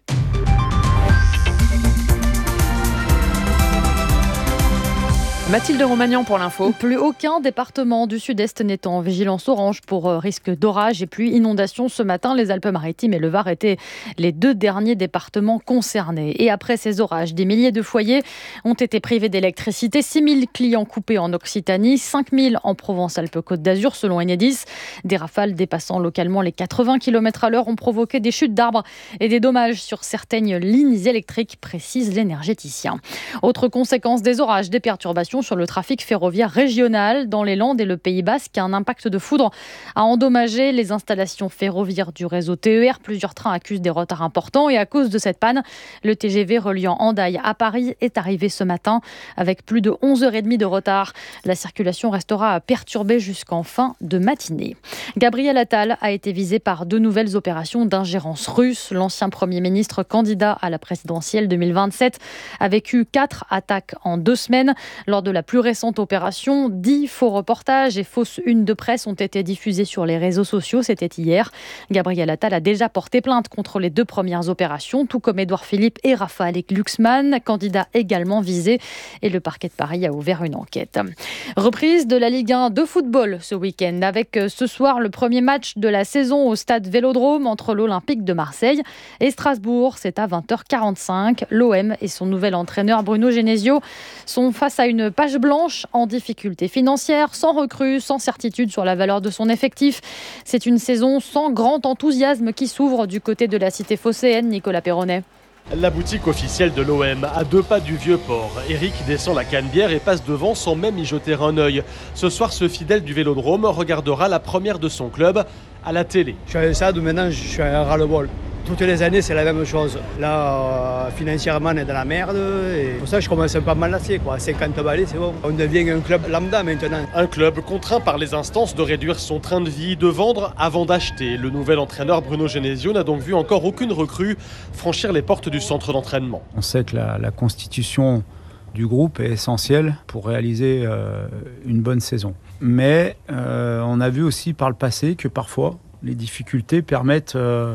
[SPEAKER 10] Mathilde Romagnan pour l'info.
[SPEAKER 6] Plus aucun département du sud-est n'est en vigilance orange pour risque d'orage et pluie, inondation ce matin. Les Alpes-Maritimes et le Var étaient les 2 derniers départements concernés. Et après ces orages, des milliers de foyers ont été privés d'électricité. 6 000 clients coupés en Occitanie, 5 000 en Provence-Alpes-Côte d'Azur selon Enedis. Des rafales dépassant localement les 80 km/h ont provoqué des chutes d'arbres et des dommages sur certaines lignes électriques, précise l'énergéticien. Autre conséquence des orages, des perturbations sur le trafic ferroviaire régional dans les Landes et le Pays Basque. Un impact de foudre a endommagé les installations ferroviaires du réseau TER. Plusieurs trains accusent des retards importants et à cause de cette panne, le TGV reliant Hendaye à Paris est arrivé ce matin avec plus de 11h30 de retard. La circulation restera perturbée jusqu'en fin de matinée. Gabriel Attal a été visé par 2 nouvelles opérations d'ingérence russe. L'ancien Premier ministre candidat à la présidentielle 2027 a vécu 4 attaques en 2 semaines. Lors de la plus récente opération, 10 faux reportages et fausses unes de presse ont été diffusés sur les réseaux sociaux. C'était hier. Gabriel Attal a déjà porté plainte contre les 2 premières opérations, tout comme Édouard Philippe et Raphaël Glucksmann, candidats également visés. Et le parquet de Paris a ouvert une enquête. Reprise de la Ligue 1 de football ce week-end, avec ce soir le premier match de la saison au stade Vélodrome entre l'Olympique de Marseille et Strasbourg. C'est à 20h45. L'OM et son nouvel entraîneur Bruno Genesio sont face à une page blanche en difficulté financière, sans recrue, sans certitude sur la valeur de son effectif. C'est une saison sans grand enthousiasme qui s'ouvre du côté de la cité phocéenne, Nicolas Perronnet.
[SPEAKER 7] La boutique officielle de l'OM, à 2 pas du Vieux-Port. Eric descend la Canebière et passe devant sans même y jeter un œil. Ce soir, ce fidèle du Vélodrome regardera la première de son club à la télé.
[SPEAKER 13] Je suis à un stade où maintenant je suis à ras-le-bol. Toutes les années, c'est la même chose. Là, financièrement, on est dans la merde. Et pour ça, je commence un peu à m'enlacer. 50 balais, c'est bon. On devient un club lambda maintenant.
[SPEAKER 7] Un club contraint par les instances de réduire son train de vie, de vendre avant d'acheter. Le nouvel entraîneur Bruno Genesio n'a donc vu encore aucune recrue franchir les portes du centre d'entraînement.
[SPEAKER 24] On sait que la constitution du groupe est essentielle pour réaliser une bonne saison. Mais on a vu aussi par le passé que parfois, les difficultés permettent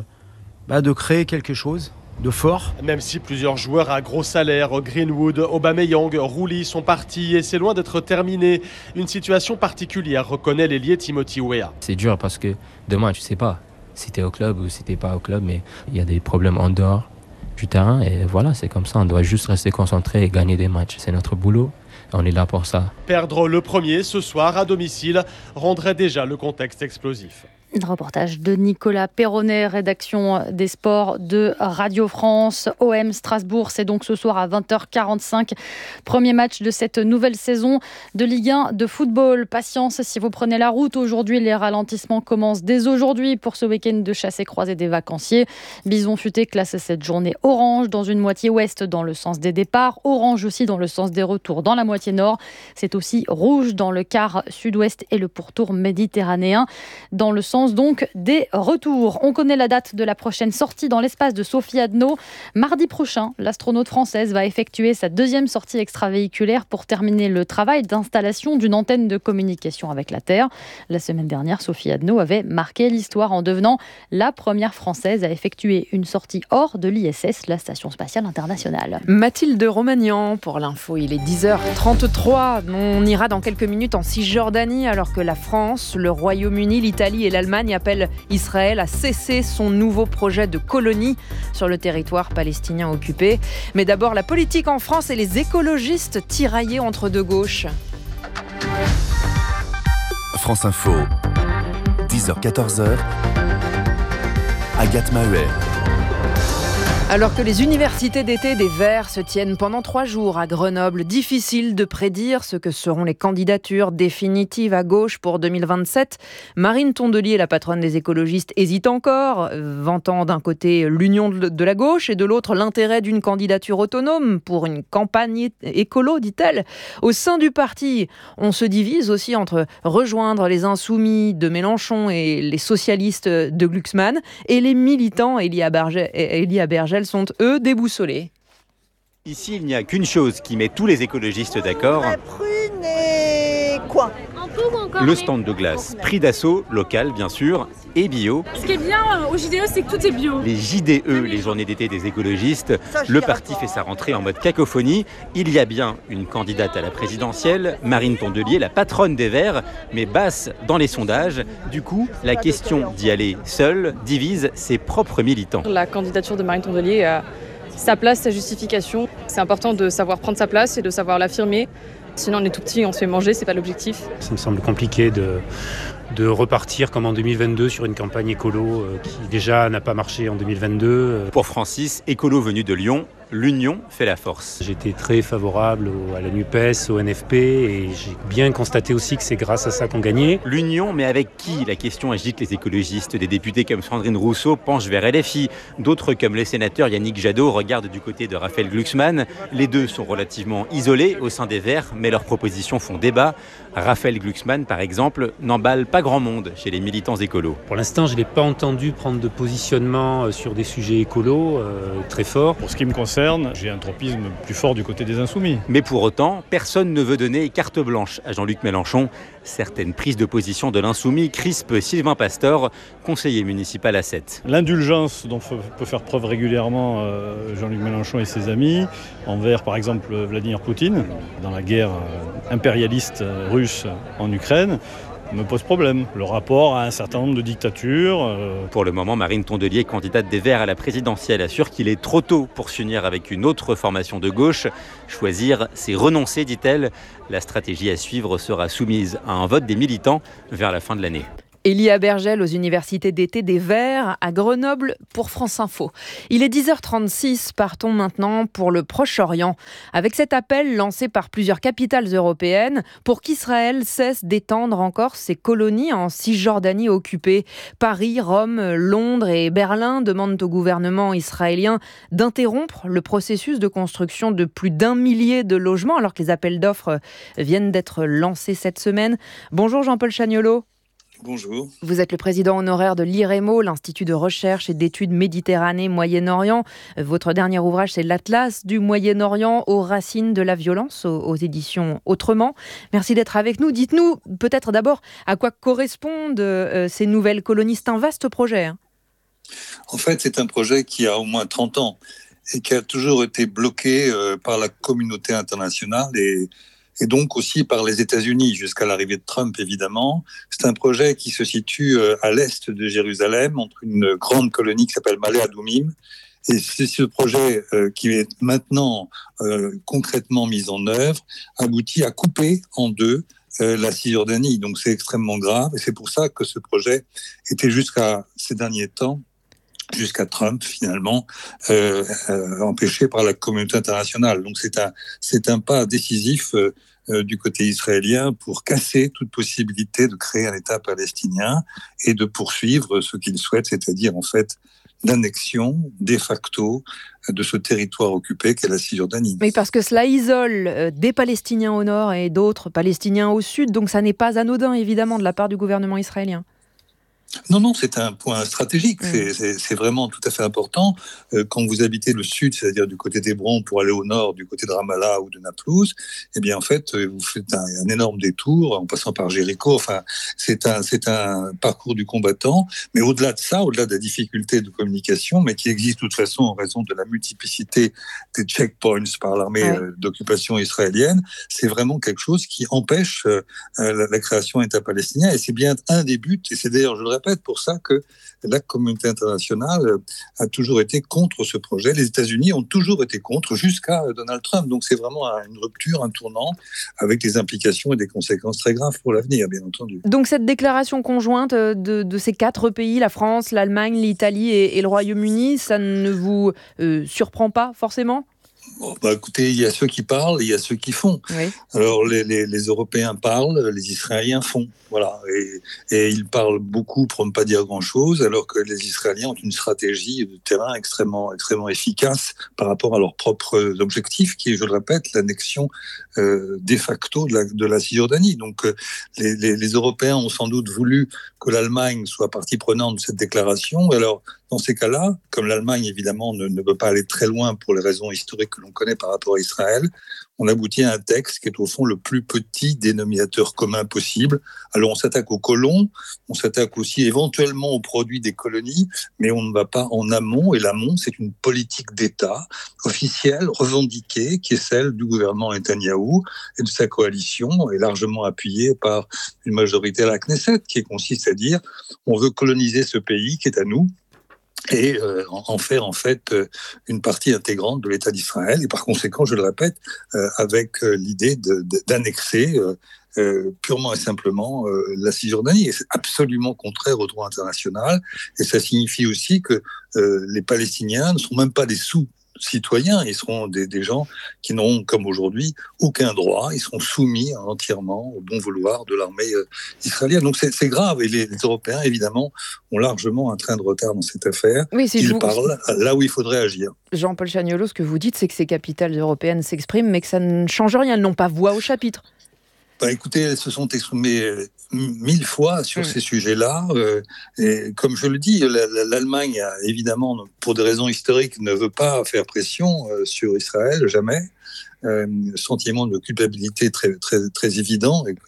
[SPEAKER 24] de créer quelque chose de fort.
[SPEAKER 7] Même si plusieurs joueurs à gros salaire, Greenwood, Aubameyang, Rouli sont partis et c'est loin d'être terminé. Une situation particulière, reconnaît l'ailier Timothy Weah.
[SPEAKER 25] C'est dur parce que demain, tu sais pas si t'es au club ou si t'es pas au club, mais il y a des problèmes en dehors du terrain et voilà, c'est comme ça. On doit juste rester concentré et gagner des matchs. C'est notre boulot. On est là pour ça.
[SPEAKER 7] Perdre le premier ce soir à domicile rendrait déjà le contexte explosif.
[SPEAKER 6] Reportage de Nicolas Perronnet, rédaction des sports de Radio France. OM Strasbourg, c'est donc ce soir à 20h45. Premier match de cette nouvelle saison de Ligue 1 de football. Patience si vous prenez la route aujourd'hui. Les ralentissements commencent dès aujourd'hui pour ce week-end de chasse et croisée des vacanciers. Bison Futé classe cette journée orange dans une moitié ouest dans le sens des départs. Orange aussi dans le sens des retours dans la moitié nord. C'est aussi rouge dans le quart sud-ouest et le pourtour méditerranéen dans le sens donc des retours. On connaît la date de la prochaine sortie dans l'espace de Sophie Adno. Mardi prochain, l'astronaute française va effectuer sa 2e sortie extravéhiculaire pour terminer le travail d'installation d'une antenne de communication avec la Terre. La semaine dernière, Sophie Adno avait marqué l'histoire en devenant la première française à effectuer une sortie hors de l'ISS, la Station spatiale internationale.
[SPEAKER 10] Mathilde Romagnan pour l'info, il est 10h33. On ira dans quelques minutes en Cisjordanie alors que la France, le Royaume-Uni, l'Italie et l'Allemagne appelle Israël à cesser son nouveau projet de colonie sur le territoire palestinien occupé. Mais d'abord, la politique en France et les écologistes tiraillés entre deux gauches.
[SPEAKER 11] France Info, 10h-14h, Agathe Maheuer.
[SPEAKER 10] Alors que les universités d'été des Verts se tiennent pendant 3 jours à Grenoble, difficile de prédire ce que seront les candidatures définitives à gauche pour 2027. Marine Tondelier, la patronne des écologistes, hésite encore, vantant d'un côté l'union de la gauche et de l'autre l'intérêt d'une candidature autonome pour une campagne écolo, dit-elle. Au sein du parti, on se divise aussi entre rejoindre les insoumis de Mélenchon et les socialistes de Glucksmann et les militants Elia Bergel sont, eux, déboussolés.
[SPEAKER 26] Ici, il n'y a qu'une chose qui met tous les écologistes d'accord.
[SPEAKER 27] La prune et quoi ? En pomme ou
[SPEAKER 3] Le stand de glace, prix d'assaut, local bien sûr, et bio.
[SPEAKER 14] Ce qui est bien au JDE, c'est que tout est bio.
[SPEAKER 3] Les JDE, les journées d'été des écologistes, le parti fait sa rentrée en mode cacophonie. Il y a bien une candidate à la présidentielle, Marine Tondelier, la patronne des Verts, mais basse dans les sondages. Du coup, la question d'y aller seule divise ses propres militants.
[SPEAKER 15] La candidature de Marine Tondelier a sa place, sa justification. C'est important de savoir prendre sa place et de savoir l'affirmer. Sinon, on est tout petit, on se fait manger, c'est pas l'objectif.
[SPEAKER 16] Ça me semble compliqué de repartir comme en 2022 sur une campagne écolo qui déjà n'a pas marché en 2022.
[SPEAKER 3] Pour Francis, écolo venu de Lyon, l'union fait la force.
[SPEAKER 16] J'étais très favorable à la NUPES, au NFP et j'ai bien constaté aussi que c'est grâce à ça qu'on gagnait.
[SPEAKER 3] L'union, mais avec qui? La question agite les écologistes. Des députés comme Sandrine Rousseau penchent vers LFI. D'autres comme le sénateur Yannick Jadot regardent du côté de Raphaël Glucksmann. Les deux sont relativement isolés au sein des Verts, mais leurs propositions font débat. Raphaël Glucksmann, par exemple, n'emballe pas grand monde chez les militants écolos.
[SPEAKER 16] Pour l'instant, je ne l'ai pas entendu prendre de positionnement sur des sujets écolos très forts.
[SPEAKER 17] Pour ce qui me concerne, j'ai un tropisme plus fort du côté des insoumis.
[SPEAKER 3] Mais pour autant, personne ne veut donner carte blanche à Jean-Luc Mélenchon. Certaines prises de position de l'insoumis crispent Sylvain Pastor, conseiller municipal à Sète.
[SPEAKER 17] L'indulgence dont peut faire preuve régulièrement Jean-Luc Mélenchon et ses amis envers, par exemple, Vladimir Poutine, dans la guerre impérialiste russe en Ukraine, me pose problème. Le rapport à un certain nombre de dictatures.
[SPEAKER 3] Pour le moment, Marine Tondelier, candidate des Verts à la présidentielle, assure qu'il est trop tôt pour s'unir avec une autre formation de gauche. Choisir, c'est renoncer, dit-elle. La stratégie à suivre sera soumise à un vote des militants vers la fin de l'année.
[SPEAKER 10] Elia Bergel aux universités d'été des Verts à Grenoble pour France Info. Il est 10h36, partons maintenant pour le Proche-Orient. Avec cet appel lancé par plusieurs capitales européennes pour qu'Israël cesse d'étendre encore ses colonies en Cisjordanie occupée. Paris, Rome, Londres et Berlin demandent au gouvernement israélien d'interrompre le processus de construction de plus d'1 millier de logements alors que les appels d'offres viennent d'être lancés cette semaine. Bonjour Jean-Paul Chagnolot.
[SPEAKER 26] Bonjour.
[SPEAKER 10] Vous êtes le président honoraire de l'IREMO, l'Institut de recherche et d'études Méditerranée-Moyen-Orient. Votre dernier ouvrage, c'est l'Atlas du Moyen-Orient aux racines de la violence, aux éditions Autrement. Merci d'être avec nous. Dites-nous peut-être d'abord à quoi correspondent ces nouvelles colonies. C'est un vaste projet.
[SPEAKER 26] En fait, c'est un projet qui a au moins 30 ans et qui a toujours été bloqué par la communauté internationale et donc aussi par les États-Unis jusqu'à l'arrivée de Trump, évidemment. C'est un projet qui se situe à l'est de Jérusalem, entre une grande colonie qui s'appelle Ma'ale Adumim. Et c'est ce projet qui est maintenant concrètement mis en œuvre, aboutit à couper en deux la Cisjordanie. Donc c'est extrêmement grave et c'est pour ça que ce projet était jusqu'à ces derniers temps, jusqu'à Trump finalement, empêché par la communauté internationale. Donc c'est un pas décisif du côté israélien pour casser toute possibilité de créer un État palestinien et de poursuivre ce qu'il souhaite, c'est-à-dire en fait l'annexion de facto de ce territoire occupé qu'est la Cisjordanie.
[SPEAKER 10] Oui, parce que cela isole des Palestiniens au nord et d'autres Palestiniens au sud, donc ça n'est pas anodin évidemment de la part du gouvernement israélien.
[SPEAKER 26] Non, c'est un point stratégique. C'est vraiment tout à fait important. Quand vous habitez le sud, c'est-à-dire du côté d'Hébron pour aller au nord, du côté de Ramallah ou de Naplouse, eh bien, en fait, vous faites un énorme détour en passant par Jéricho. Enfin, c'est un parcours du combattant. Mais au-delà de ça, au-delà de la difficulté de communication, mais qui existe de toute façon en raison de la multiplicité des checkpoints par l'armée d'occupation israélienne, c'est vraiment quelque chose qui empêche la création d'État palestinien. Et c'est bien un des buts, et c'est d'ailleurs, je le répète, pour ça que la communauté internationale a toujours été contre ce projet. Les États-Unis ont toujours été contre jusqu'à Donald Trump. Donc c'est vraiment une rupture, un tournant avec des implications et des conséquences très graves pour l'avenir, bien entendu.
[SPEAKER 10] Donc cette déclaration conjointe de ces 4 pays, la France, l'Allemagne, l'Italie et le Royaume-Uni, ça ne vous surprend pas forcément ?
[SPEAKER 26] Écoutez, il y a ceux qui parlent, il y a ceux qui font.
[SPEAKER 10] Oui.
[SPEAKER 26] Alors les Européens parlent, les Israéliens font. Voilà. Et ils parlent beaucoup pour ne pas dire grand-chose, alors que les Israéliens ont une stratégie de terrain extrêmement efficace par rapport à leurs propres objectifs, qui est, je le répète, l'annexion de facto de la Cisjordanie. Donc les Européens ont sans doute voulu que l'Allemagne soit partie prenante de cette déclaration. Alors, dans ces cas-là, comme l'Allemagne, évidemment, ne veut pas aller très loin pour les raisons historiques que l'on l'on connaît par rapport à Israël, on aboutit à un texte qui est au fond le plus petit dénominateur commun possible. Alors on s'attaque aux colons, on s'attaque aussi éventuellement aux produits des colonies, mais on ne va pas en amont. Et l'amont, c'est une politique d'État officielle, revendiquée, qui est celle du gouvernement Netanyahou et de sa coalition, et largement appuyée par une majorité à la Knesset, qui consiste à dire on veut coloniser ce pays qui est à nous, et en faire en fait une partie intégrante de l'État d'Israël, et par conséquent, je le répète, avec l'idée d'annexer purement et simplement la Cisjordanie. Et c'est absolument contraire au droit international, et ça signifie aussi que les Palestiniens ne sont même pas des sous-citoyens, ils seront des gens qui n'auront, comme aujourd'hui, aucun droit, ils seront soumis entièrement au bon vouloir de l'armée israélienne. Donc c'est grave, et les Européens, évidemment, ont largement un train de retard dans cette affaire.
[SPEAKER 10] Oui,
[SPEAKER 26] ils parlent là où il faudrait agir.
[SPEAKER 10] Jean-Paul Chagnolot, ce que vous dites, c'est que ces capitales européennes s'expriment, mais que ça ne change rien, elles n'ont pas voix au chapitre.
[SPEAKER 26] Écoutez, elles se sont exprimées 1000 fois sur ces sujets-là. Et comme je le dis, l'Allemagne, évidemment, pour des raisons historiques, ne veut pas faire pression sur Israël, jamais. Sentiment de culpabilité très, très, très évident et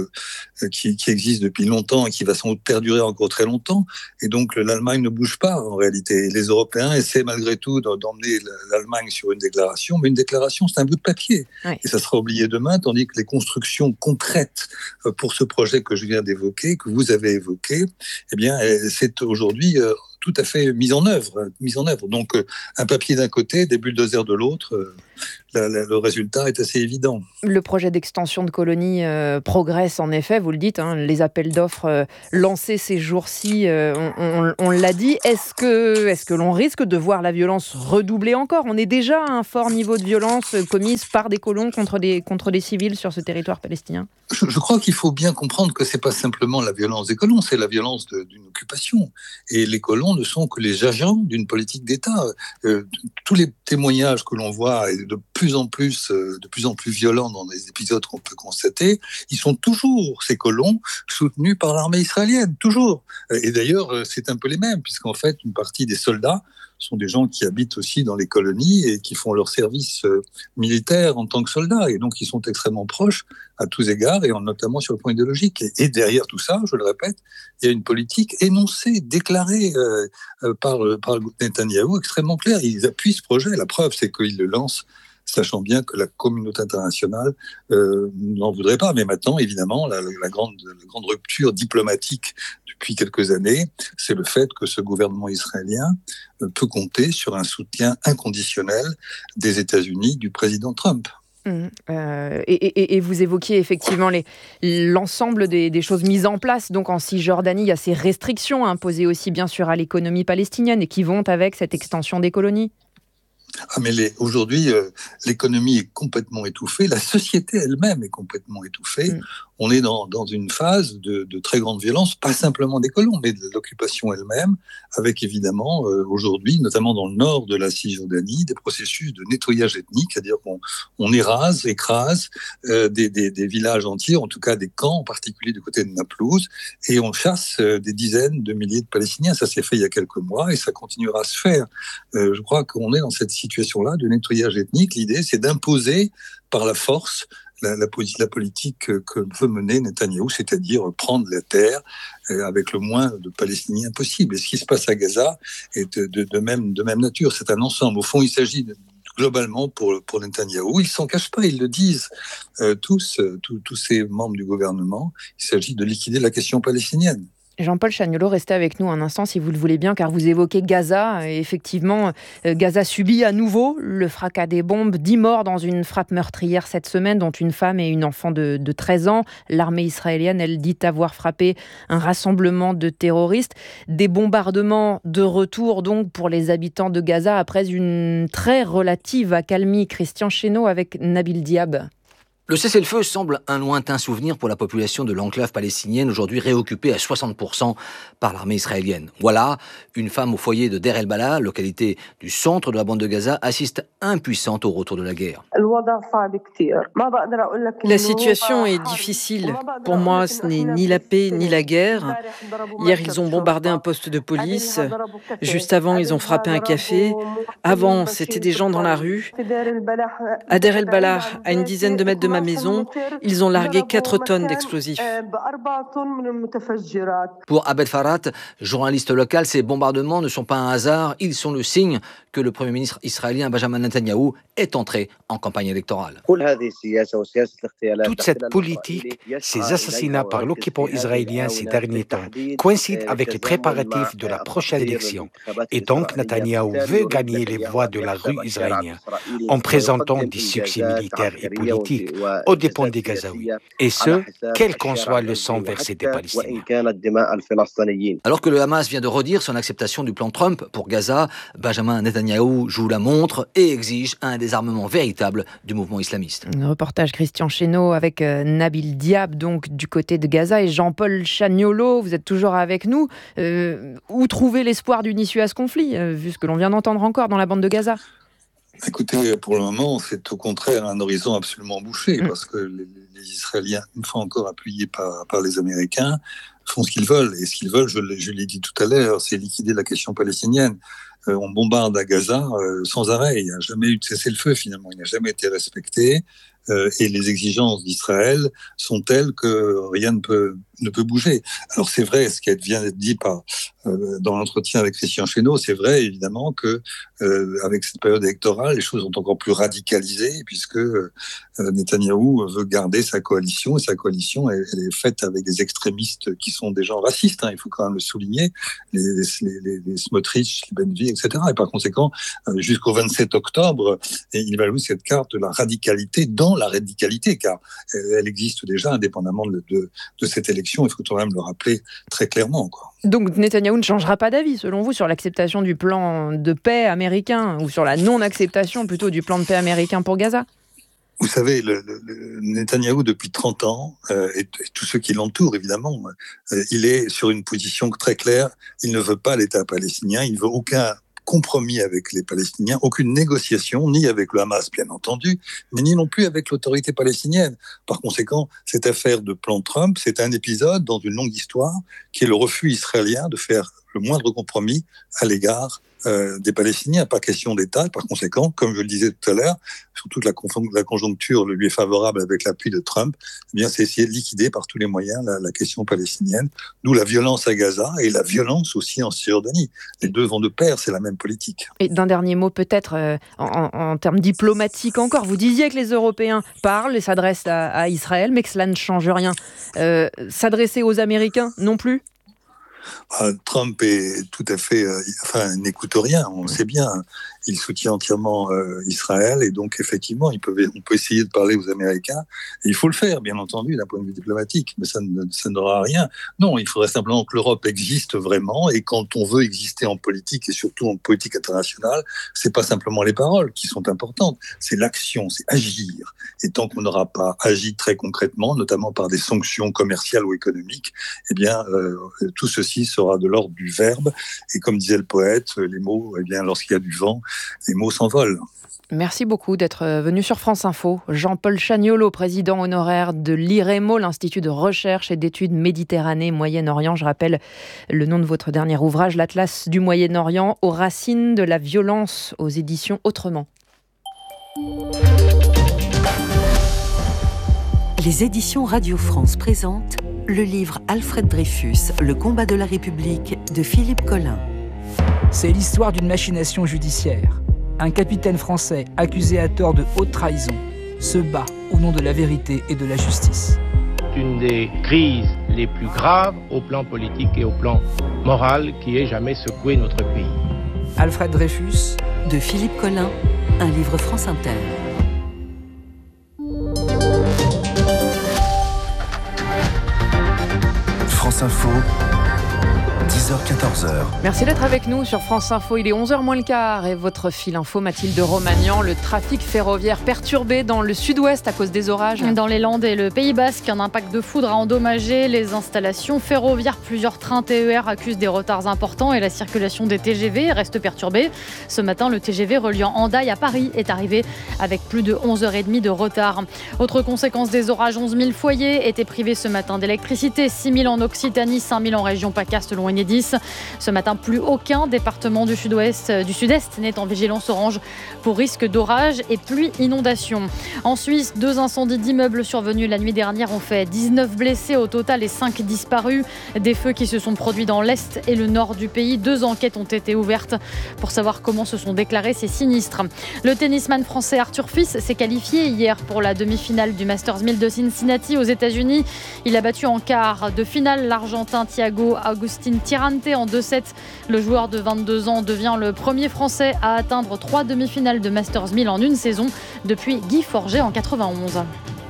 [SPEAKER 26] qui existe depuis longtemps et qui va sans doute perdurer encore très longtemps. Et donc l'Allemagne ne bouge pas en réalité. Les Européens essaient malgré tout d'emmener l'Allemagne sur une déclaration, mais une déclaration c'est un bout de papier. Oui. Et ça sera oublié demain, tandis que les constructions concrètes pour ce projet que je viens d'évoquer, que vous avez évoqué, eh bien c'est aujourd'hui tout à fait mise en œuvre. Donc, un papier d'un côté, des bulldozers de l'autre, le résultat est assez évident.
[SPEAKER 10] Le projet d'extension de colonies progresse en effet, vous le dites, les appels d'offres lancés ces jours-ci, on l'a dit. Est-ce que l'on risque de voir la violence redoubler encore ? On est déjà à un fort niveau de violence commise par des colons contre des civils sur ce territoire palestinien.
[SPEAKER 26] Je crois qu'il faut bien comprendre que c'est pas simplement la violence des colons, c'est la violence d'une occupation. Et les colons ne sont que les agents d'une politique d'État. Tous les témoignages que l'on voit et de plus en plus violents dans les épisodes qu'on peut constater, ils sont toujours, ces colons, soutenus par l'armée israélienne, toujours. Et d'ailleurs, c'est un peu les mêmes, puisqu'en fait, une partie des soldats sont des gens qui habitent aussi dans les colonies et qui font leur service militaire en tant que soldats. Et donc, ils sont extrêmement proches à tous égards, et notamment sur le plan idéologique. Et derrière tout ça, je le répète, il y a une politique énoncée, déclarée par Netanyahou, extrêmement claire. Ils appuient ce projet. La preuve, c'est qu'ils le lancent, sachant bien que la communauté internationale n'en voudrait pas. Mais maintenant, évidemment, la grande rupture diplomatique depuis quelques années, c'est le fait que ce gouvernement israélien peut compter sur un soutien inconditionnel des États-Unis, du président Trump.
[SPEAKER 10] Et vous évoquiez effectivement l'ensemble des choses mises en place. Donc en Cisjordanie, il y a ces restrictions imposées aussi bien sûr à l'économie palestinienne et qui vont avec cette extension des colonies.
[SPEAKER 26] Ah mais aujourd'hui, l'économie est complètement étouffée, la société elle-même est complètement étouffée. On est dans une phase de très grande violence, pas simplement des colons, mais de l'occupation elle-même, avec évidemment aujourd'hui, notamment dans le nord de la Cisjordanie, des processus de nettoyage ethnique, c'est-à-dire qu'on écrase des villages entiers, en tout cas des camps, en particulier du côté de Naplouse, et on chasse des dizaines de milliers de Palestiniens. Ça s'est fait il y a quelques mois et ça continuera à se faire. Je crois qu'on est dans cette situation-là de nettoyage ethnique. L'idée, c'est d'imposer par la force la politique que veut mener Netanyahou, c'est-à-dire prendre la terre avec le moins de Palestiniens possible. Et ce qui se passe à Gaza est de même nature. C'est un ensemble. Au fond, il s'agit globalement pour Netanyahou, ils ne s'en cachent pas, ils le disent tous ces membres du gouvernement, il s'agit de liquider la question palestinienne.
[SPEAKER 10] Jean-Paul Chagnolot, restez avec nous un instant si vous le voulez bien, car vous évoquez Gaza. Et effectivement, Gaza subit à nouveau le fracas des bombes. 10 morts dans une frappe meurtrière cette semaine, dont une femme et une enfant de 13 ans. L'armée israélienne, elle dit avoir frappé un rassemblement de terroristes. Des bombardements de retour donc pour les habitants de Gaza après une très relative accalmie. Christian Chesneau avec Nabil Diab.
[SPEAKER 4] Le cessez-le-feu semble un lointain souvenir pour la population de l'enclave palestinienne, aujourd'hui réoccupée à 60% par l'armée israélienne. Voilà, une femme au foyer de Deir el-Balah, localité du centre de la bande de Gaza, assiste impuissante au retour de la guerre.
[SPEAKER 12] La situation est difficile. Pour moi, ce n'est ni la paix ni la guerre. Hier, ils ont bombardé un poste de police. Juste avant, ils ont frappé un café. Avant, c'était des gens dans la rue. À Deir el-Balah, à une dizaine de mètres de ma maison, ils ont largué 4 tonnes d'explosifs.
[SPEAKER 4] Pour Abed Farat, journaliste local, ces bombardements ne sont pas un hasard, ils sont le signe que le Premier ministre israélien Benjamin Netanyahou est entré en campagne électorale.
[SPEAKER 18] Toute cette politique, ces assassinats par l'occupant israélien ces derniers temps, coïncident avec les préparatifs de la prochaine élection. Et donc Netanyahou veut gagner les voix de la rue israélienne en présentant des succès militaires et politiques aux dépens des Gazaouis. Et ce, quel qu'en soit le sang versé des Palestiniens.
[SPEAKER 4] Alors que le Hamas vient de redire son acceptation du plan Trump pour Gaza, Benjamin Netanyahou joue la montre et exige un désarmement véritable du mouvement islamiste.
[SPEAKER 10] Un reportage Christian Chesneau avec Nabil Diab, donc du côté de Gaza, et Jean-Paul Chaniolo, vous êtes toujours avec nous. Où trouver l'espoir d'une issue à ce conflit, vu ce que l'on vient d'entendre encore dans la bande de Gaza ?
[SPEAKER 26] Écoutez, pour le moment, c'est au contraire un horizon absolument bouché, parce que les Israéliens, une fois encore appuyés par les Américains, font ce qu'ils veulent. Et ce qu'ils veulent, je l'ai dit tout à l'heure, c'est liquider la question palestinienne. On bombarde à Gaza sans arrêt. Il n'y a jamais eu de cessez-le-feu, finalement. Il n'a jamais été respecté. Et les exigences d'Israël sont telles que rien ne peut bouger. Alors c'est vrai, ce qui vient d'être dit dans l'entretien avec Christian Chesneau, c'est vrai évidemment que avec cette période électorale, les choses sont encore plus radicalisées puisque Netanyahou veut garder sa coalition, et sa coalition elle est faite avec des extrémistes qui sont des gens racistes, il faut quand même le souligner, les Smotrich, les Ben-Gvir, etc. Et par conséquent, jusqu'au 27 octobre, il va jouer cette carte de la radicalité dans la radicalité, car elle existe déjà indépendamment de cette élection, il faut quand même le rappeler très clairement, quoi.
[SPEAKER 10] Donc Netanyahou ne changera pas d'avis, selon vous, sur l'acceptation du plan de paix américain, ou sur la non-acceptation plutôt du plan de paix américain pour Gaza ?
[SPEAKER 26] Vous savez, le Netanyahou, depuis 30 ans, et tous ceux qui l'entourent, évidemment, il est sur une position très claire. Il ne veut pas l'État palestinien, il ne veut aucun compromis avec les Palestiniens, aucune négociation, ni avec le Hamas, bien entendu, mais ni non plus avec l'autorité palestinienne. Par conséquent, cette affaire de plan Trump, c'est un épisode dans une longue histoire qui est le refus israélien de faire le moindre compromis à l'égard des Palestiniens, pas question d'État. Par conséquent, comme je le disais tout à l'heure, surtout que la conjoncture lui est favorable avec l'appui de Trump, eh bien, c'est essayer de liquider par tous les moyens la question palestinienne, d'où la violence à Gaza et la violence aussi en Cisjordanie. Les deux vont de pair, c'est la même politique.
[SPEAKER 10] Et d'un dernier mot peut-être, en termes diplomatiques encore, vous disiez que les Européens parlent et s'adressent à Israël, mais que cela ne change rien. S'adresser aux Américains non plus ?
[SPEAKER 26] Trump est tout à fait, n'écoute rien, on le sait bien. Il soutient entièrement Israël et donc effectivement, on peut essayer de parler aux Américains. Et il faut le faire, bien entendu, d'un point de vue diplomatique, mais ça n'aura rien. Non, il faudrait simplement que l'Europe existe vraiment. Et quand on veut exister en politique et surtout en politique internationale, c'est pas simplement les paroles qui sont importantes, c'est l'action, c'est agir. Et tant qu'on n'aura pas agi très concrètement, notamment par des sanctions commerciales ou économiques, eh bien, tout ceci sera de l'ordre du verbe. Et comme disait le poète, les mots, eh bien, lorsqu'il y a du vent, les mots s'envolent.
[SPEAKER 10] Merci beaucoup d'être venu sur France Info. Jean-Paul Chaniolo, président honoraire de l'IREMO, l'Institut de recherche et d'études Méditerranée Moyen-Orient. Je rappelle le nom de votre dernier ouvrage, l'Atlas du Moyen-Orient, aux racines de la violence, aux éditions Autrement.
[SPEAKER 8] Les éditions Radio France présentent le livre Alfred Dreyfus, Le combat de la République de Philippe Collin.
[SPEAKER 19] C'est l'histoire d'une machination judiciaire. Un capitaine français accusé à tort de haute trahison se bat au nom de la vérité et de la justice.
[SPEAKER 20] Une des crises les plus graves au plan politique et au plan moral qui ait jamais secoué notre pays.
[SPEAKER 19] Alfred Dreyfus
[SPEAKER 8] de Philippe Collin, un livre France Inter.
[SPEAKER 11] France Info, 10h. 10h-14h.
[SPEAKER 10] Merci d'être avec nous sur France Info. Il est 11h moins le quart et votre fil info, Mathilde Romagnan. Le trafic ferroviaire perturbé dans le sud-ouest à cause des orages.
[SPEAKER 6] Dans les Landes et le Pays Basque, un impact de foudre a endommagé les installations ferroviaires. Plusieurs trains TER accusent des retards importants et la circulation des TGV reste perturbée. Ce matin, le TGV reliant Hendaye à Paris est arrivé avec plus de 11h30 de retard. Autre conséquence des orages, 11 000 foyers étaient privés ce matin d'électricité. 6 000 en Occitanie, 5 000 en région PACA selon Enedis. Ce matin, plus aucun département du sud-est n'est en vigilance orange pour risque d'orage et pluie inondation. En Suisse, 2 incendies d'immeubles survenus la nuit dernière ont fait 19 blessés au total et 5 disparus. Des feux qui se sont produits dans l'est et le nord du pays. 2 enquêtes ont été ouvertes pour savoir comment se sont déclarés ces sinistres. Le tennisman français Arthur Fils s'est qualifié hier pour la demi-finale du Masters 1000 de Cincinnati aux États-Unis. Il a battu en quart de finale l'Argentin Thiago Agustin Tirante en 2-7. Le joueur de 22 ans devient le premier Français à atteindre 3 demi-finales de Masters 1000 en une saison depuis Guy Forget en 91.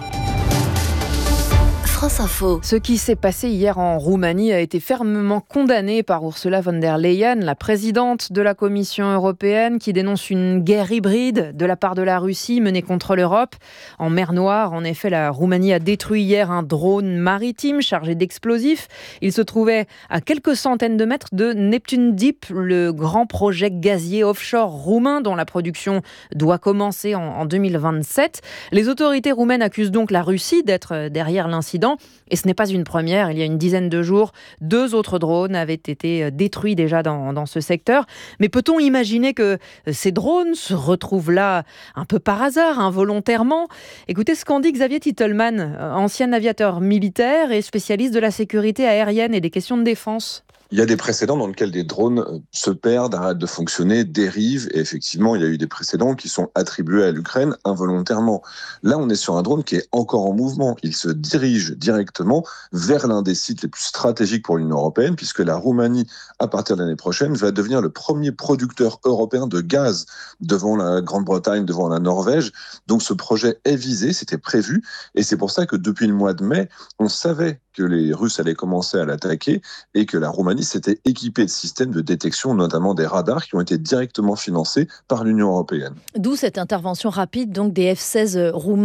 [SPEAKER 10] France Info. Ce qui s'est passé hier en Roumanie a été fermement condamné par Ursula von der Leyen, la présidente de la Commission européenne, qui dénonce une guerre hybride de la part de la Russie menée contre l'Europe. En mer Noire, en effet, la Roumanie a détruit hier un drone maritime chargé d'explosifs. Il se trouvait à quelques centaines de mètres de Neptune Deep, le grand projet gazier offshore roumain dont la production doit commencer en 2027. Les autorités roumaines accusent donc la Russie d'être derrière l'incident. Et ce n'est pas une première. Il y a une dizaine de jours, 2 autres drones avaient été détruits déjà dans ce secteur. Mais peut-on imaginer que ces drones se retrouvent là un peu par hasard, involontairement ? Écoutez ce qu'en dit Xavier Titelman, ancien aviateur militaire et spécialiste de la sécurité aérienne et des questions de défense.
[SPEAKER 1] Il y a des précédents dans lesquels des drones se perdent, arrêtent de fonctionner, dérivent. Et effectivement, il y a eu des précédents qui sont attribués à l'Ukraine involontairement. Là, on est sur un drone qui est encore en mouvement. Il se dirige directement vers l'un des sites les plus stratégiques pour l'Union européenne, puisque la Roumanie, à partir de l'année prochaine, va devenir le premier producteur européen de gaz devant la Grande-Bretagne, devant la Norvège. Donc ce projet est visé, c'était prévu. Et c'est pour ça que depuis le mois de mai, on savait que les Russes allaient commencer à l'attaquer et que la Roumanie s'était équipée de systèmes de détection, notamment des radars qui ont été directement financés par l'Union européenne.
[SPEAKER 2] D'où cette intervention rapide donc des F-16 roumains.